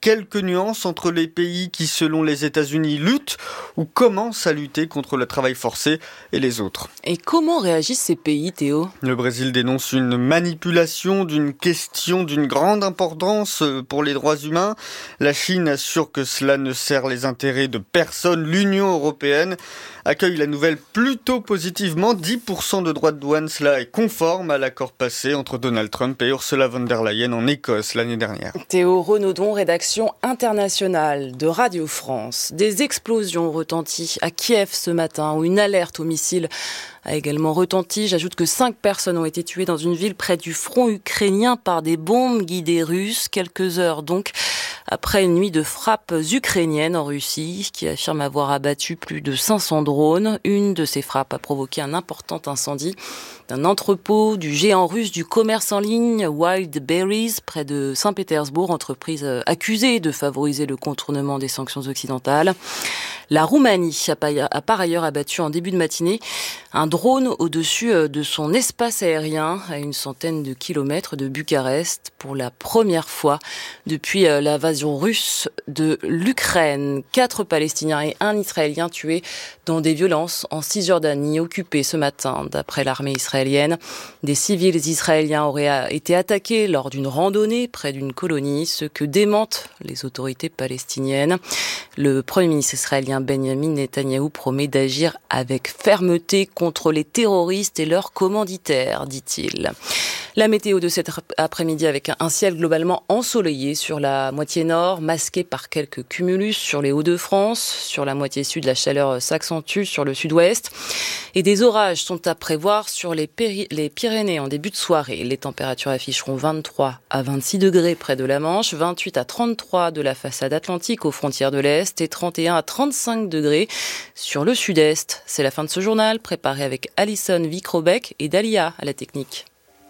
T: quelques nuances entre les pays qui, selon les États-Unis, luttent ou commencent à lutter contre le travail forcé et les autres.
L: Et comment réagissent ces pays, Théo ?
T: Le Brésil dénonce une manipulation d'une question d'une grande importance pour les droits humains. La Chine assure que cela ne sert les intérêts de personne. L'Union européenne accueille la nouvelle plutôt positivement. dix pour cent de droits de douane, cela est conforme à l'accord passé entre Donald Trump et Ursula von der Leyen en Écosse l'année dernière.
L: Théo Renaudon, rédaction internationale de Radio France. Des explosions retenties à Kiev ce matin, où une alerte au missile a également retenti. J'ajoute que cinq personnes ont été tuées dans une ville près du front ukrainien par des bombes guidées russes. Quelques heures donc après une nuit de frappes ukrainiennes en Russie, qui affirme avoir abattu plus de cinq cents drones. Une de ces frappes a provoqué un important incendie d'un entrepôt du géant russe du commerce en ligne Wildberries près de Saint-Pétersbourg, entreprise accusée de favoriser le contournement des sanctions occidentales. La Roumanie a par ailleurs abattu en début de matinée un drone au-dessus de son espace aérien à une centaine de kilomètres de Bucarest pour la première fois depuis l'invasion russe de l'Ukraine. Quatre Palestiniens et un Israélien tués dans des violences en Cisjordanie occupée ce matin, d'après l'armée israélienne. Des civils israéliens auraient été attaqués lors d'une randonnée près d'une colonie, ce que démentent les autorités palestiniennes. Le Premier ministre israélien Benjamin Netanyahou promet d'agir avec fermeté contre les terroristes et leurs commanditaires, dit-il. La météo de cet après-midi avec un ciel globalement ensoleillé sur la moitié nord, masqué par quelques cumulus sur les Hauts-de-France. Sur la moitié sud, la chaleur s'accentue sur le sud-ouest. Et des orages sont à prévoir sur les, Péri- les Pyrénées en début de soirée. Les températures afficheront vingt-trois à vingt-six degrés près de la Manche, vingt-huit à trente-trois de la façade atlantique aux frontières de l'Est et trente et un à trente-cinq degrés sur le sud-est. C'est la fin de ce journal, préparé avec Alison Vicrobec et Dalia à la technique.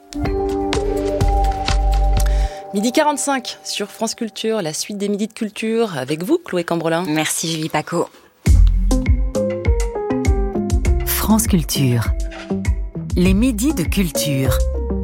L: Midi quarante-cinq sur France Culture, la suite des Midis de Culture avec vous, Chloé Cambrelin.
D: Merci Julie Paco.
H: France Culture, les Midis de Culture.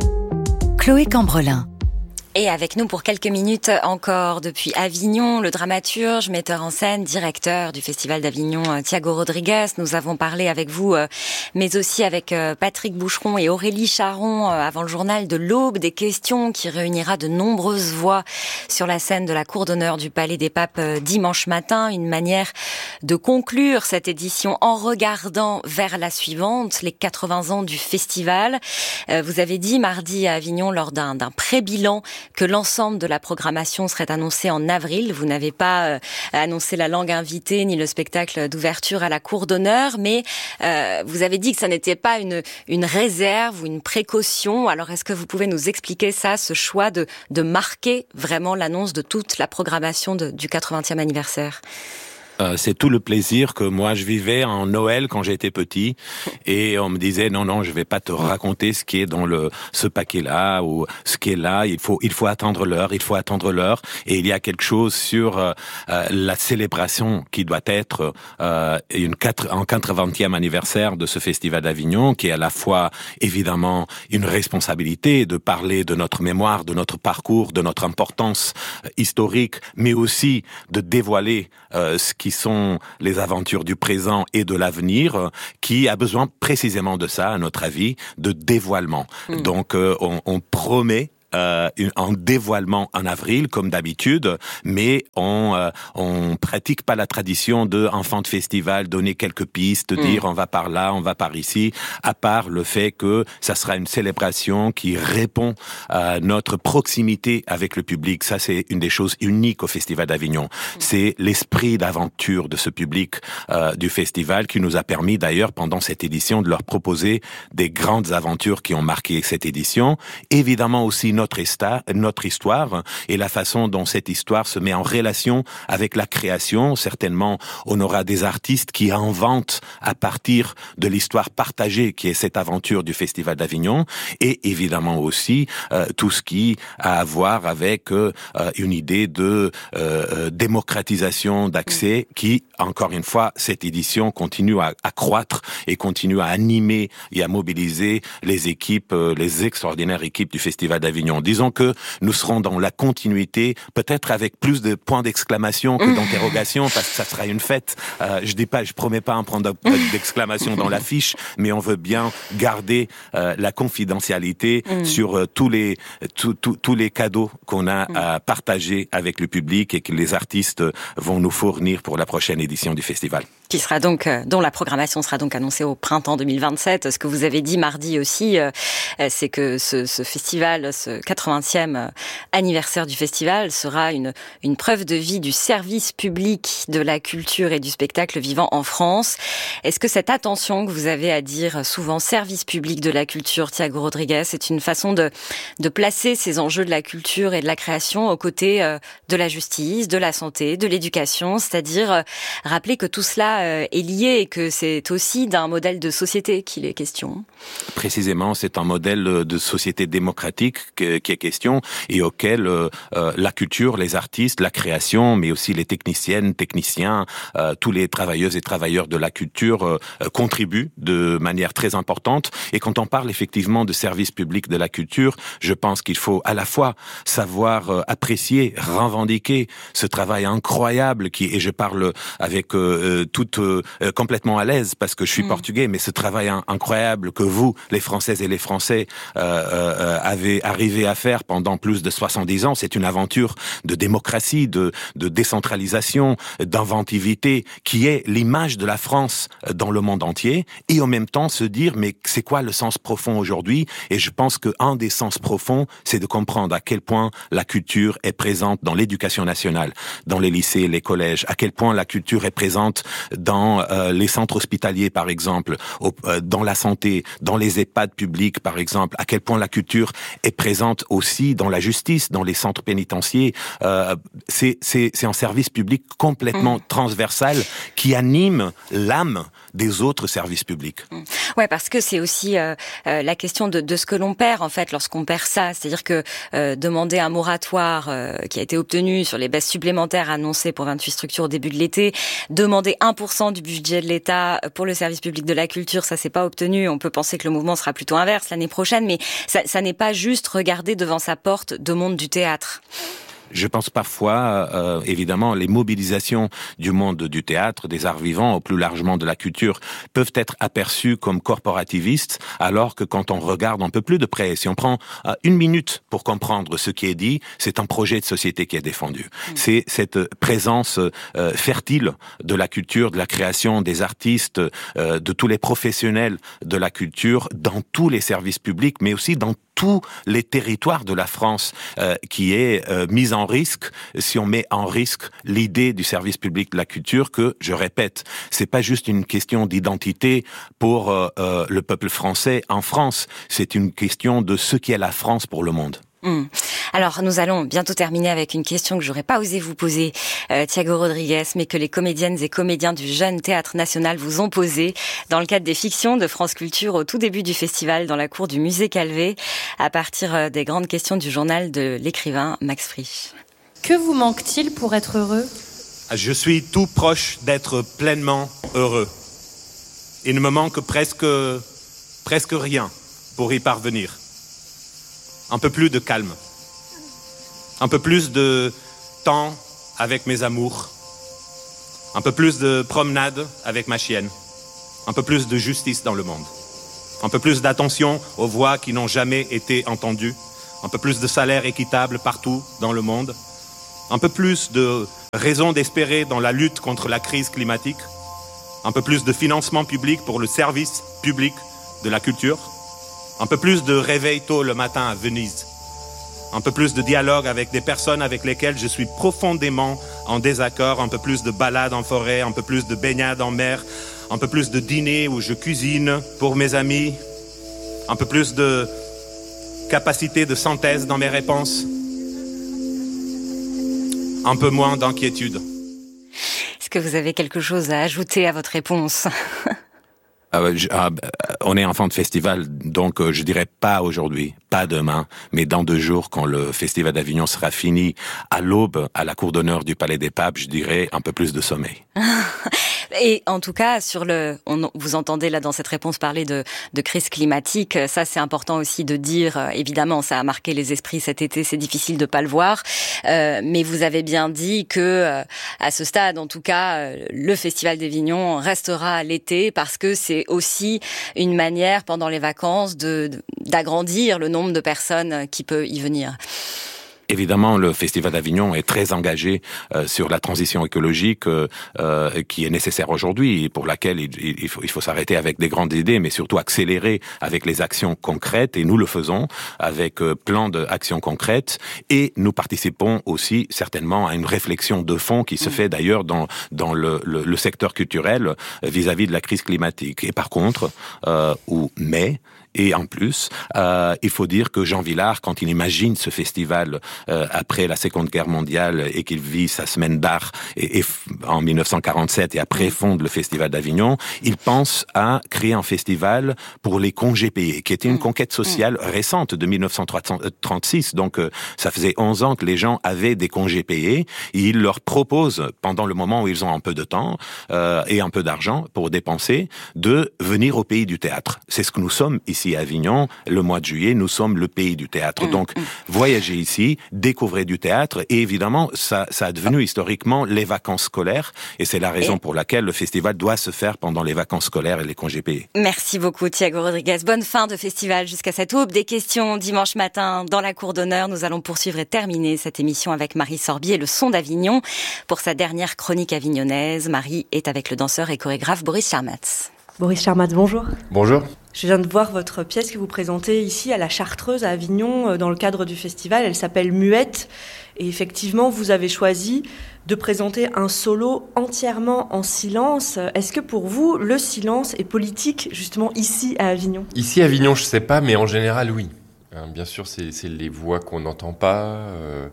H: Chloé Cambrelin.
D: Et avec nous pour quelques minutes encore depuis Avignon, le dramaturge, metteur en scène, directeur du Festival d'Avignon, Thiago Rodrigues. Nous avons parlé avec vous, mais aussi avec Patrick Boucheron et Aurélie Charon avant le journal de l'Aube, des questions qui réunira de nombreuses voix sur la scène de la cour d'honneur du Palais des Papes dimanche matin. Une manière de conclure cette édition en regardant vers la suivante, les quatre-vingts ans du festival. Vous avez dit mardi à Avignon lors d'un, d'un pré-bilan que l'ensemble de la programmation serait annoncé en avril. Vous n'avez pas euh, annoncé la langue invitée ni le spectacle d'ouverture à la cour d'honneur, mais euh, vous avez dit que ça n'était pas une, une réserve ou une précaution. Alors est-ce que vous pouvez nous expliquer ça, ce choix de, de marquer vraiment l'annonce de toute la programmation de, du quatre-vingtième anniversaire ?
F: Euh, c'est tout le plaisir que moi je vivais en Noël quand j'étais petit, et on me disait non non je vais pas te raconter ce qui est dans le ce paquet là ou ce qui est là, il faut il faut attendre l'heure, il faut attendre l'heure, et il y a quelque chose sur euh, la célébration qui doit être euh, une quatre en quatre-vingtième anniversaire de ce festival d'Avignon, qui est à la fois évidemment une responsabilité de parler de notre mémoire, de notre parcours, de notre importance historique, mais aussi de dévoiler euh, ce qui sont les aventures du présent et de l'avenir, qui a besoin précisément de ça, à notre avis, de dévoilement. Mmh. Donc, euh, on, on promet Euh, un dévoilement en avril comme d'habitude, mais on euh, on pratique pas la tradition de enfant de festival, donner quelques pistes, mmh. dire on va par là, on va par ici, à part le fait que ça sera une célébration qui répond à notre proximité avec le public. Ça, c'est une des choses uniques au Festival d'Avignon. Mmh. C'est l'esprit d'aventure de ce public euh, du festival qui nous a permis d'ailleurs pendant cette édition de leur proposer des grandes aventures qui ont marqué cette édition. Évidemment aussi notre histoire, notre histoire et la façon dont cette histoire se met en relation avec la création. Certainement, on aura des artistes qui inventent à partir de l'histoire partagée qui est cette aventure du Festival d'Avignon, et évidemment aussi euh, tout ce qui a à voir avec euh, une idée de euh, démocratisation d'accès qui, encore une fois, cette édition continue à, à croître et continue à animer et à mobiliser les équipes, euh, les extraordinaires équipes du Festival d'Avignon. d'Avignon. Disons que nous serons dans la continuité, peut-être avec plus de points d'exclamation que d'interrogation, parce que ça sera une fête. Euh, je dis pas, je promets pas un point d'exclamation dans l'affiche, mais on veut bien garder euh, la confidentialité mmh. sur euh, tous les tous tous tous les cadeaux qu'on a mmh. à partager avec le public et que les artistes vont nous fournir pour la prochaine édition du festival.
D: Qui sera donc, euh, dont la programmation sera donc annoncée au printemps deux mille vingt-sept. Ce que vous avez dit mardi aussi, euh, c'est que ce, ce festival, ce quatre-vingtième anniversaire du festival sera une, une preuve de vie du service public de la culture et du spectacle vivant en France. Est-ce que cette attention que vous avez à dire souvent service public de la culture, Thiago Rodrigues, c'est une façon de, de placer ces enjeux de la culture et de la création aux côtés euh, de la justice, de la santé, de l'éducation, c'est-à-dire euh, rappeler que tout cela est lié et que c'est aussi d'un modèle de société qu'il est question.
F: Précisément, c'est un modèle de société démocratique qui est question et auquel euh, la culture, les artistes, la création, mais aussi les techniciennes, techniciens, euh, tous les travailleuses et travailleurs de la culture euh, contribuent de manière très importante. Et quand on parle effectivement de service public de la culture, je pense qu'il faut à la fois savoir euh, apprécier, revendiquer ce travail incroyable qui, et je parle avec euh, toute euh, complètement à l'aise parce que je suis mmh. portugais, mais ce travail in- incroyable que vous, les Françaises et les Français, euh, euh, avez arrivé à faire pendant plus de soixante-dix ans, c'est une aventure de démocratie, de, de décentralisation, d'inventivité, qui est l'image de la France dans le monde entier, et en même temps se dire, mais c'est quoi le sens profond aujourd'hui? Et je pense qu'un des sens profonds, c'est de comprendre à quel point la culture est présente dans l'éducation nationale, dans les lycées, les collèges, à quel point la culture est présente dans euh, les centres hospitaliers, par exemple, au, euh, dans la santé, dans les EHPAD publics, par exemple, à quel point la culture est présente aussi dans la justice, dans les centres pénitentiaires. Euh, c'est, c'est, c'est un service public complètement mmh. transversal qui anime l'âme des autres services publics.
D: Mmh. Ouais, parce que c'est aussi euh, euh, la question de, de ce que l'on perd, en fait, lorsqu'on perd ça. C'est-à-dire que euh, demander un moratoire euh, qui a été obtenu sur les baisses supplémentaires annoncées pour vingt-huit structures au début de l'été, demander un pour cent du budget de l'État pour le service public de la culture, ça s'est pas obtenu. On peut penser que le mouvement sera plutôt inverse l'année prochaine, mais ça, ça n'est pas juste regarder devant sa porte deux mondes du théâtre.
F: Je pense parfois, euh, évidemment, les mobilisations du monde du théâtre, des arts vivants, ou plus largement de la culture, peuvent être aperçues comme corporativistes, alors que quand on regarde un peu plus de près, si on prend euh, une minute pour comprendre ce qui est dit, c'est un projet de société qui est défendu. Mmh. C'est cette présence euh, fertile de la culture, de la création, des artistes, euh, de tous les professionnels de la culture, dans tous les services publics, mais aussi dans tous les territoires de la France, euh, qui est euh, mise en risque si on met en risque l'idée du service public de la culture que, je répète, c'est pas juste une question d'identité pour euh, euh, le peuple français en France, c'est une question de ce qu'est la France pour le monde.
D: Mmh. Alors, nous allons bientôt terminer avec une question que j'aurais pas osé vous poser, euh, Thiago Rodrigues, mais que les comédiennes et comédiens du Jeune Théâtre National vous ont posée dans le cadre des fictions de France Culture au tout début du festival dans la cour du musée Calvé, à partir des grandes questions du journal de l'écrivain Max Frisch.
U: Que vous manque-t-il pour être heureux ?
F: Je suis tout proche d'être pleinement heureux. Il ne me manque presque, presque rien pour y parvenir. Un peu plus de calme, un peu plus de temps avec mes amours, un peu plus de promenade avec ma chienne, un peu plus de justice dans le monde, un peu plus d'attention aux voix qui n'ont jamais été entendues, un peu plus de salaire équitable partout dans le monde, un peu plus de raison d'espérer dans la lutte contre la crise climatique, un peu plus de financement public pour le service public de la culture, un peu plus de réveil tôt le matin à Venise, un peu plus de dialogue avec des personnes avec lesquelles je suis profondément en désaccord, un peu plus de balades en forêt, un peu plus de baignades en mer, un peu plus de dîners où je cuisine pour mes amis, un peu plus de capacité de synthèse dans mes réponses, un peu moins d'inquiétude.
D: Est-ce que vous avez quelque chose à ajouter à votre réponse ?
F: Euh, je, euh, on est en fin de festival, donc euh, je dirais pas aujourd'hui, pas demain, mais dans deux jours, quand le festival d'Avignon sera fini, à l'aube, à la cour d'honneur du Palais des Papes, je dirais un peu plus de sommeil.
D: Et en tout cas, sur le, on, vous entendez là dans cette réponse parler de, de crise climatique. Ça, c'est important aussi de dire. Évidemment, ça a marqué les esprits cet été. C'est difficile de pas le voir, euh, mais vous avez bien dit que euh, à ce stade, en tout cas, euh, le Festival d'Avignon restera l'été parce que c'est aussi une manière pendant les vacances de, de d'agrandir le nombre de personnes qui peut y venir.
F: Évidemment, le Festival d'Avignon est très engagé euh, sur la transition écologique euh, euh, qui est nécessaire aujourd'hui et pour laquelle il, il faut, il faut s'arrêter avec des grandes idées, mais surtout accélérer avec les actions concrètes. Et nous le faisons avec euh, plein d'actions concrètes. Et nous participons aussi certainement à une réflexion de fond qui se mmh. fait d'ailleurs dans, dans le, le, le secteur culturel vis-à-vis de la crise climatique. Et par contre, euh, ou mais... Et en plus, euh, il faut dire que Jean Vilar, quand il imagine ce festival euh, après la Seconde Guerre mondiale et qu'il vit sa semaine d'art et, et, en dix-neuf cent quarante-sept et après fonde le Festival d'Avignon, il pense à créer un festival pour les congés payés, qui était une conquête sociale récente de dix-neuf cent trente-six. Donc, euh, ça faisait onze ans que les gens avaient des congés payés. Et il leur propose, pendant le moment où ils ont un peu de temps euh, et un peu d'argent pour dépenser, de venir au pays du théâtre. C'est ce que nous sommes ici. Ici à Avignon, le mois de juillet, nous sommes le pays du théâtre. Mmh, Donc, mmh. voyager ici, découvrir du théâtre, et évidemment, ça, ça a devenu historiquement les vacances scolaires, et c'est la raison et... pour laquelle le festival doit se faire pendant les vacances scolaires et les congés payés.
D: Merci beaucoup, Thiago Rodriguez. Bonne fin de festival jusqu'à cette aube. Des questions dimanche matin dans la cour d'honneur. Nous allons poursuivre et terminer cette émission avec Marie Sorbier et le son d'Avignon. Pour sa dernière chronique avignonnaise, Marie est avec le danseur et chorégraphe Boris Charmatz.
A: Boris Charmatz, bonjour.
V: Bonjour.
A: Je viens de voir votre pièce que vous présentez ici à la Chartreuse à Avignon dans le cadre du festival. Elle s'appelle Muette. Et effectivement, vous avez choisi de présenter un solo entièrement en silence. Est-ce que pour vous, le silence est politique justement ici à Avignon ?
V: Ici à Avignon, je ne sais pas, mais en général, oui. Bien sûr, c'est, c'est les voix qu'on n'entend pas.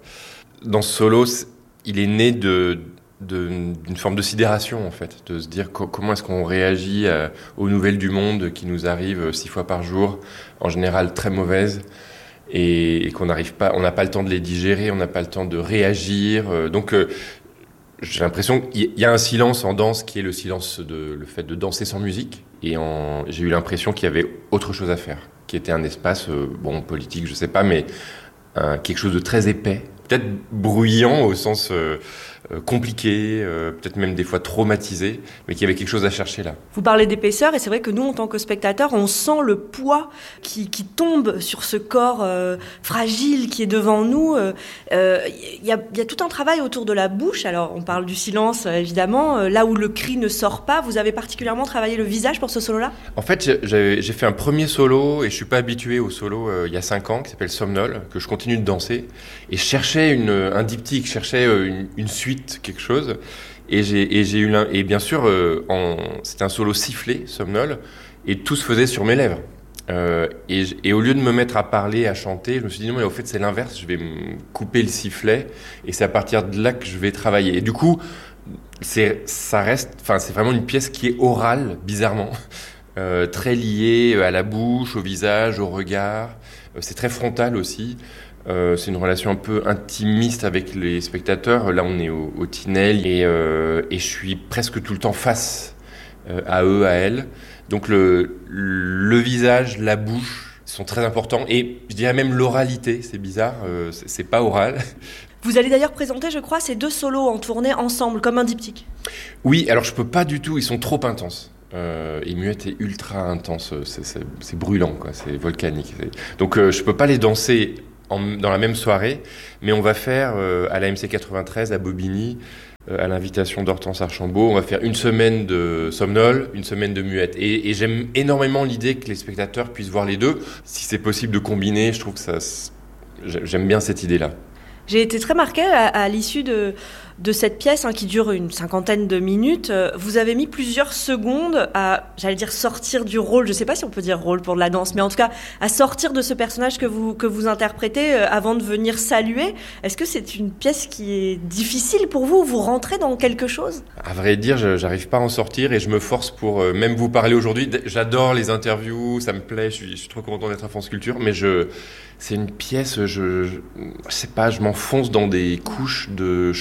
V: Dans ce solo, il est né de... De, d'une forme de sidération en fait, de se dire co- comment est-ce qu'on réagit à, aux nouvelles du monde qui nous arrivent six fois par jour, en général très mauvaises, et, et qu'on n'arrive pas, on n'a pas le temps de les digérer, on n'a pas le temps de réagir. Euh, donc euh, j'ai l'impression qu'il y a un silence en danse qui est le silence de le fait de danser sans musique, et en, j'ai eu l'impression qu'il y avait autre chose à faire, qui était un espace euh, bon politique, je sais pas, mais euh, quelque chose de très épais, peut-être bruyant au sens euh, euh, compliqué, euh, peut-être même des fois traumatisé, mais qu'il y avait quelque chose à chercher là.
A: Vous parlez d'épaisseur, et c'est vrai que nous, en tant que spectateurs, on sent le poids qui, qui tombe sur ce corps euh, fragile qui est devant nous. Il euh, y, a, y a tout un travail autour de la bouche. Alors, on parle du silence, évidemment. Là où le cri ne sort pas, vous avez particulièrement travaillé le visage pour ce solo-là ?
V: En fait, j'ai, j'ai fait un premier solo, et je suis pas habitué au solo euh, il y a cinq ans, qui s'appelle Somnol, que je continue de danser, et je cherchais une, un diptyque, je cherchais une, une suite, quelque chose, et j'ai, et j'ai eu et bien sûr, euh, en, c'était un solo sifflé, Somnol, et tout se faisait sur mes lèvres. Euh, et, et au lieu de me mettre à parler, à chanter, je me suis dit non mais au fait c'est l'inverse, je vais me couper le sifflet, et c'est à partir de là que je vais travailler. Et du coup, c'est, ça reste, enfin c'est vraiment une pièce qui est orale, bizarrement, euh, très liée à la bouche, au visage, au regard. Euh, c'est très frontal aussi. Euh, c'est une relation un peu intimiste avec les spectateurs. Là, on est au, au Tinel et, euh, et je suis presque tout le temps face euh, à eux, à elles. Donc le, le visage, la bouche sont très importants, et je dirais même l'oralité. C'est bizarre, euh, c'est, c'est pas oral.
A: Vous allez d'ailleurs présenter, je crois, ces deux solos en tournée ensemble, comme un diptyque.
V: Oui, alors je peux pas du tout. Ils sont trop intenses. Euh, et Muette est ultra intense. C'est, c'est, c'est brûlant, quoi. C'est volcanique. C'est... Donc euh, je peux pas les danser En, dans la même soirée, mais on va faire euh, à la M C quatre-vingt-treize à Bobigny, euh, à l'invitation d'Hortense Archambault, on va faire une semaine de Somnol, une semaine de Muette, et, et j'aime énormément l'idée que les spectateurs puissent voir les deux. Si c'est possible de combiner, je trouve que ça, j'aime bien cette idée-là.
A: J'ai été très marquée à, à l'issue de, de cette pièce hein, qui dure une cinquantaine de minutes. Vous avez mis plusieurs secondes à, j'allais dire, sortir du rôle. Je ne sais pas si on peut dire rôle pour de la danse, mais en tout cas, à sortir de ce personnage que vous, que vous interprétez euh, avant de venir saluer. Est-ce que c'est une pièce qui est difficile pour vous ? Vous rentrez dans quelque chose ?
V: À vrai dire, je n'arrive pas à en sortir, et je me force pour euh, même vous parler aujourd'hui. J'adore les interviews, ça me plaît, je suis, je suis trop content d'être à France Culture, mais je... C'est une pièce, je, je, je sais pas, je m'enfonce dans des couches de choses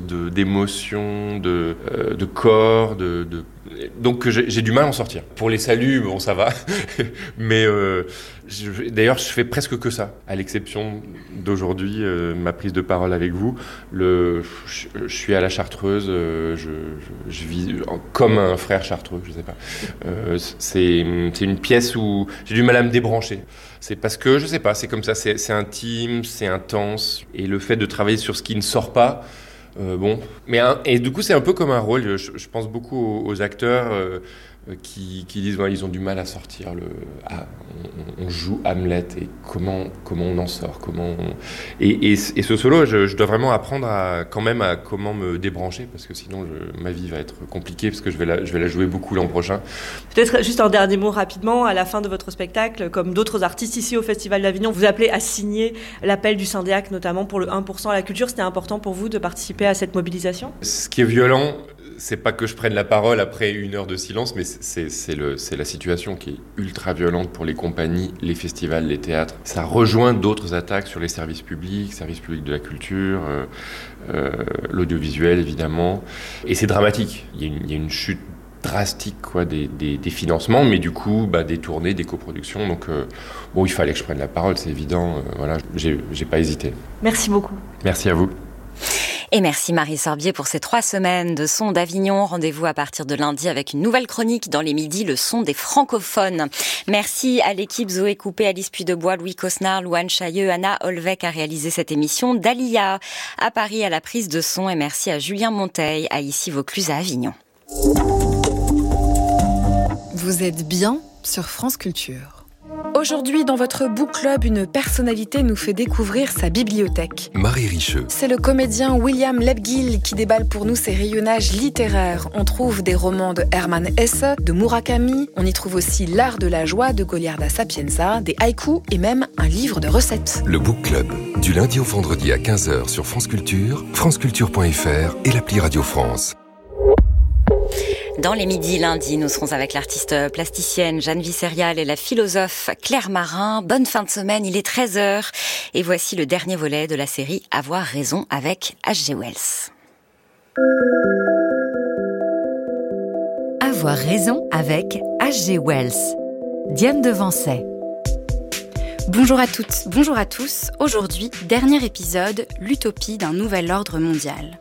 V: chose de, d'émotion, de, euh, de corps, de, de... donc j'ai, j'ai du mal à en sortir. Pour les saluts, bon ça va, mais euh, je, d'ailleurs je fais presque que ça, à l'exception d'aujourd'hui, euh, ma prise de parole avec vous. Le, je, je suis à la Chartreuse, euh, je, je, je vis comme un frère chartreux, je sais pas. Euh, c'est, c'est une pièce où j'ai du mal à me débrancher. C'est parce que, je sais pas, c'est comme ça, c'est, c'est intime, c'est intense, et le fait de travailler sur ce qui ne sort pas, euh, bon. Mais un, et du coup, c'est un peu comme un rôle, je, je pense beaucoup aux, aux acteurs euh, qui, qui disent, ouais, ils ont du mal à sortir, le, ah, on, on joue Hamlet, et comment, comment on en sort, comment on... et, et, et ce solo, je, je dois vraiment apprendre à, quand même à comment me débrancher, parce que sinon, je, ma vie va être compliquée, parce que je vais la, je vais la jouer beaucoup l'an prochain.
A: Peut-être juste un dernier mot rapidement, à la fin de votre spectacle, comme d'autres artistes ici au Festival d'Avignon, vous appelez à signer l'appel du Syndeac, notamment pour le un pour cent à la culture. C'était important pour vous de participer à cette mobilisation ?
V: Ce qui est violent, c'est pas que je prenne la parole après une heure de silence, mais c'est, c'est, le, c'est la situation qui est ultra violente pour les compagnies, les festivals, les théâtres. Ça rejoint d'autres attaques sur les services publics, services publics de la culture, euh, euh, l'audiovisuel évidemment. Et c'est dramatique. Il y a une, il y a une chute drastique quoi, des, des, des financements, mais du coup bah, des tournées, des coproductions. Donc euh, bon, il fallait que je prenne la parole, c'est évident. Euh, voilà, j'ai, j'ai pas hésité.
A: Merci beaucoup.
V: Merci à vous.
D: Et merci Marie Sorbier pour ces trois semaines de Son d'Avignon. Rendez-vous à partir de lundi avec une nouvelle chronique dans les midis, le son des francophones. Merci à l'équipe Zoé Coupé, Alice Puydebois, Louis Cosnard, Louane Chailleux, Anna Olvec a réalisé cette émission, Dalia à Paris à la prise de son et merci à Julien Monteil à Ici Vaucluse à Avignon.
C: Vous êtes bien sur France Culture. Aujourd'hui, dans votre book club, une personnalité nous fait découvrir sa bibliothèque.
E: Marie Richeux.
C: C'est le comédien William Lebguil qui déballe pour nous ses rayonnages littéraires. On trouve des romans de Hermann Hesse, de Murakami. On y trouve aussi L'art de la joie de Goliarda Sapienza, des haïkus et même un livre de recettes.
E: Le book club, du lundi au vendredi à quinze heures sur France Culture, franceculture point f r et l'appli Radio France.
D: Dans les midis lundi, nous serons avec l'artiste plasticienne Jeanne Visserial et la philosophe Claire Marin. Bonne fin de semaine, il est treize heures. Et voici le dernier volet de la série Avoir raison avec H G Wells.
H: Avoir raison avec H G Wells. Diane Devancey.
U: Bonjour à toutes, bonjour à tous. Aujourd'hui, dernier épisode, l'utopie d'un nouvel ordre mondial.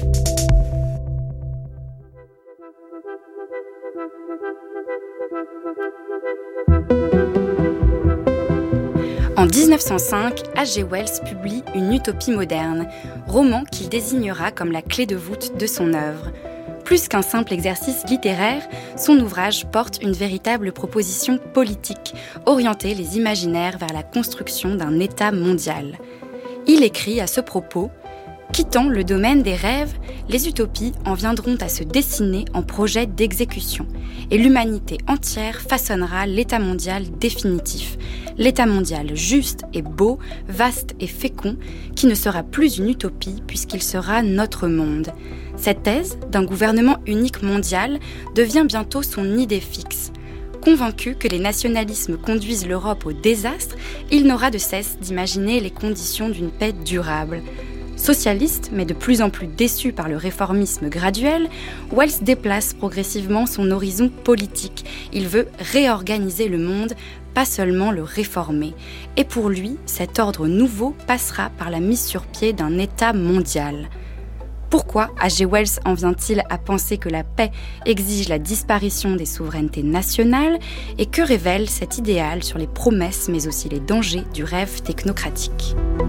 U: En dix-neuf cent cinq, H G Wells publie Une utopie moderne, roman qu'il désignera comme la clé de voûte de son œuvre. Plus qu'un simple exercice littéraire, son ouvrage porte une véritable proposition politique, orienter les imaginaires vers la construction d'un État mondial. Il écrit à ce propos « Quittant le domaine des rêves, les utopies en viendront à se dessiner en projet d'exécution, et l'humanité entière façonnera l'État mondial définitif, l'État mondial juste et beau, vaste et fécond, qui ne sera plus une utopie puisqu'il sera notre monde. Cette thèse d'un gouvernement unique mondial devient bientôt son idée fixe. Convaincu que les nationalismes conduisent l'Europe au désastre, il n'aura de cesse d'imaginer les conditions d'une paix durable. Socialiste, mais de plus en plus déçu par le réformisme graduel, Wells déplace progressivement son horizon politique. Il veut réorganiser le monde, pas seulement le réformer. Et pour lui, cet ordre nouveau passera par la mise sur pied d'un État mondial. Pourquoi H G Wells en vient-il à penser que la paix exige la disparition des souverainetés nationales et que révèle cet idéal sur les promesses mais aussi les dangers du rêve technocratique ?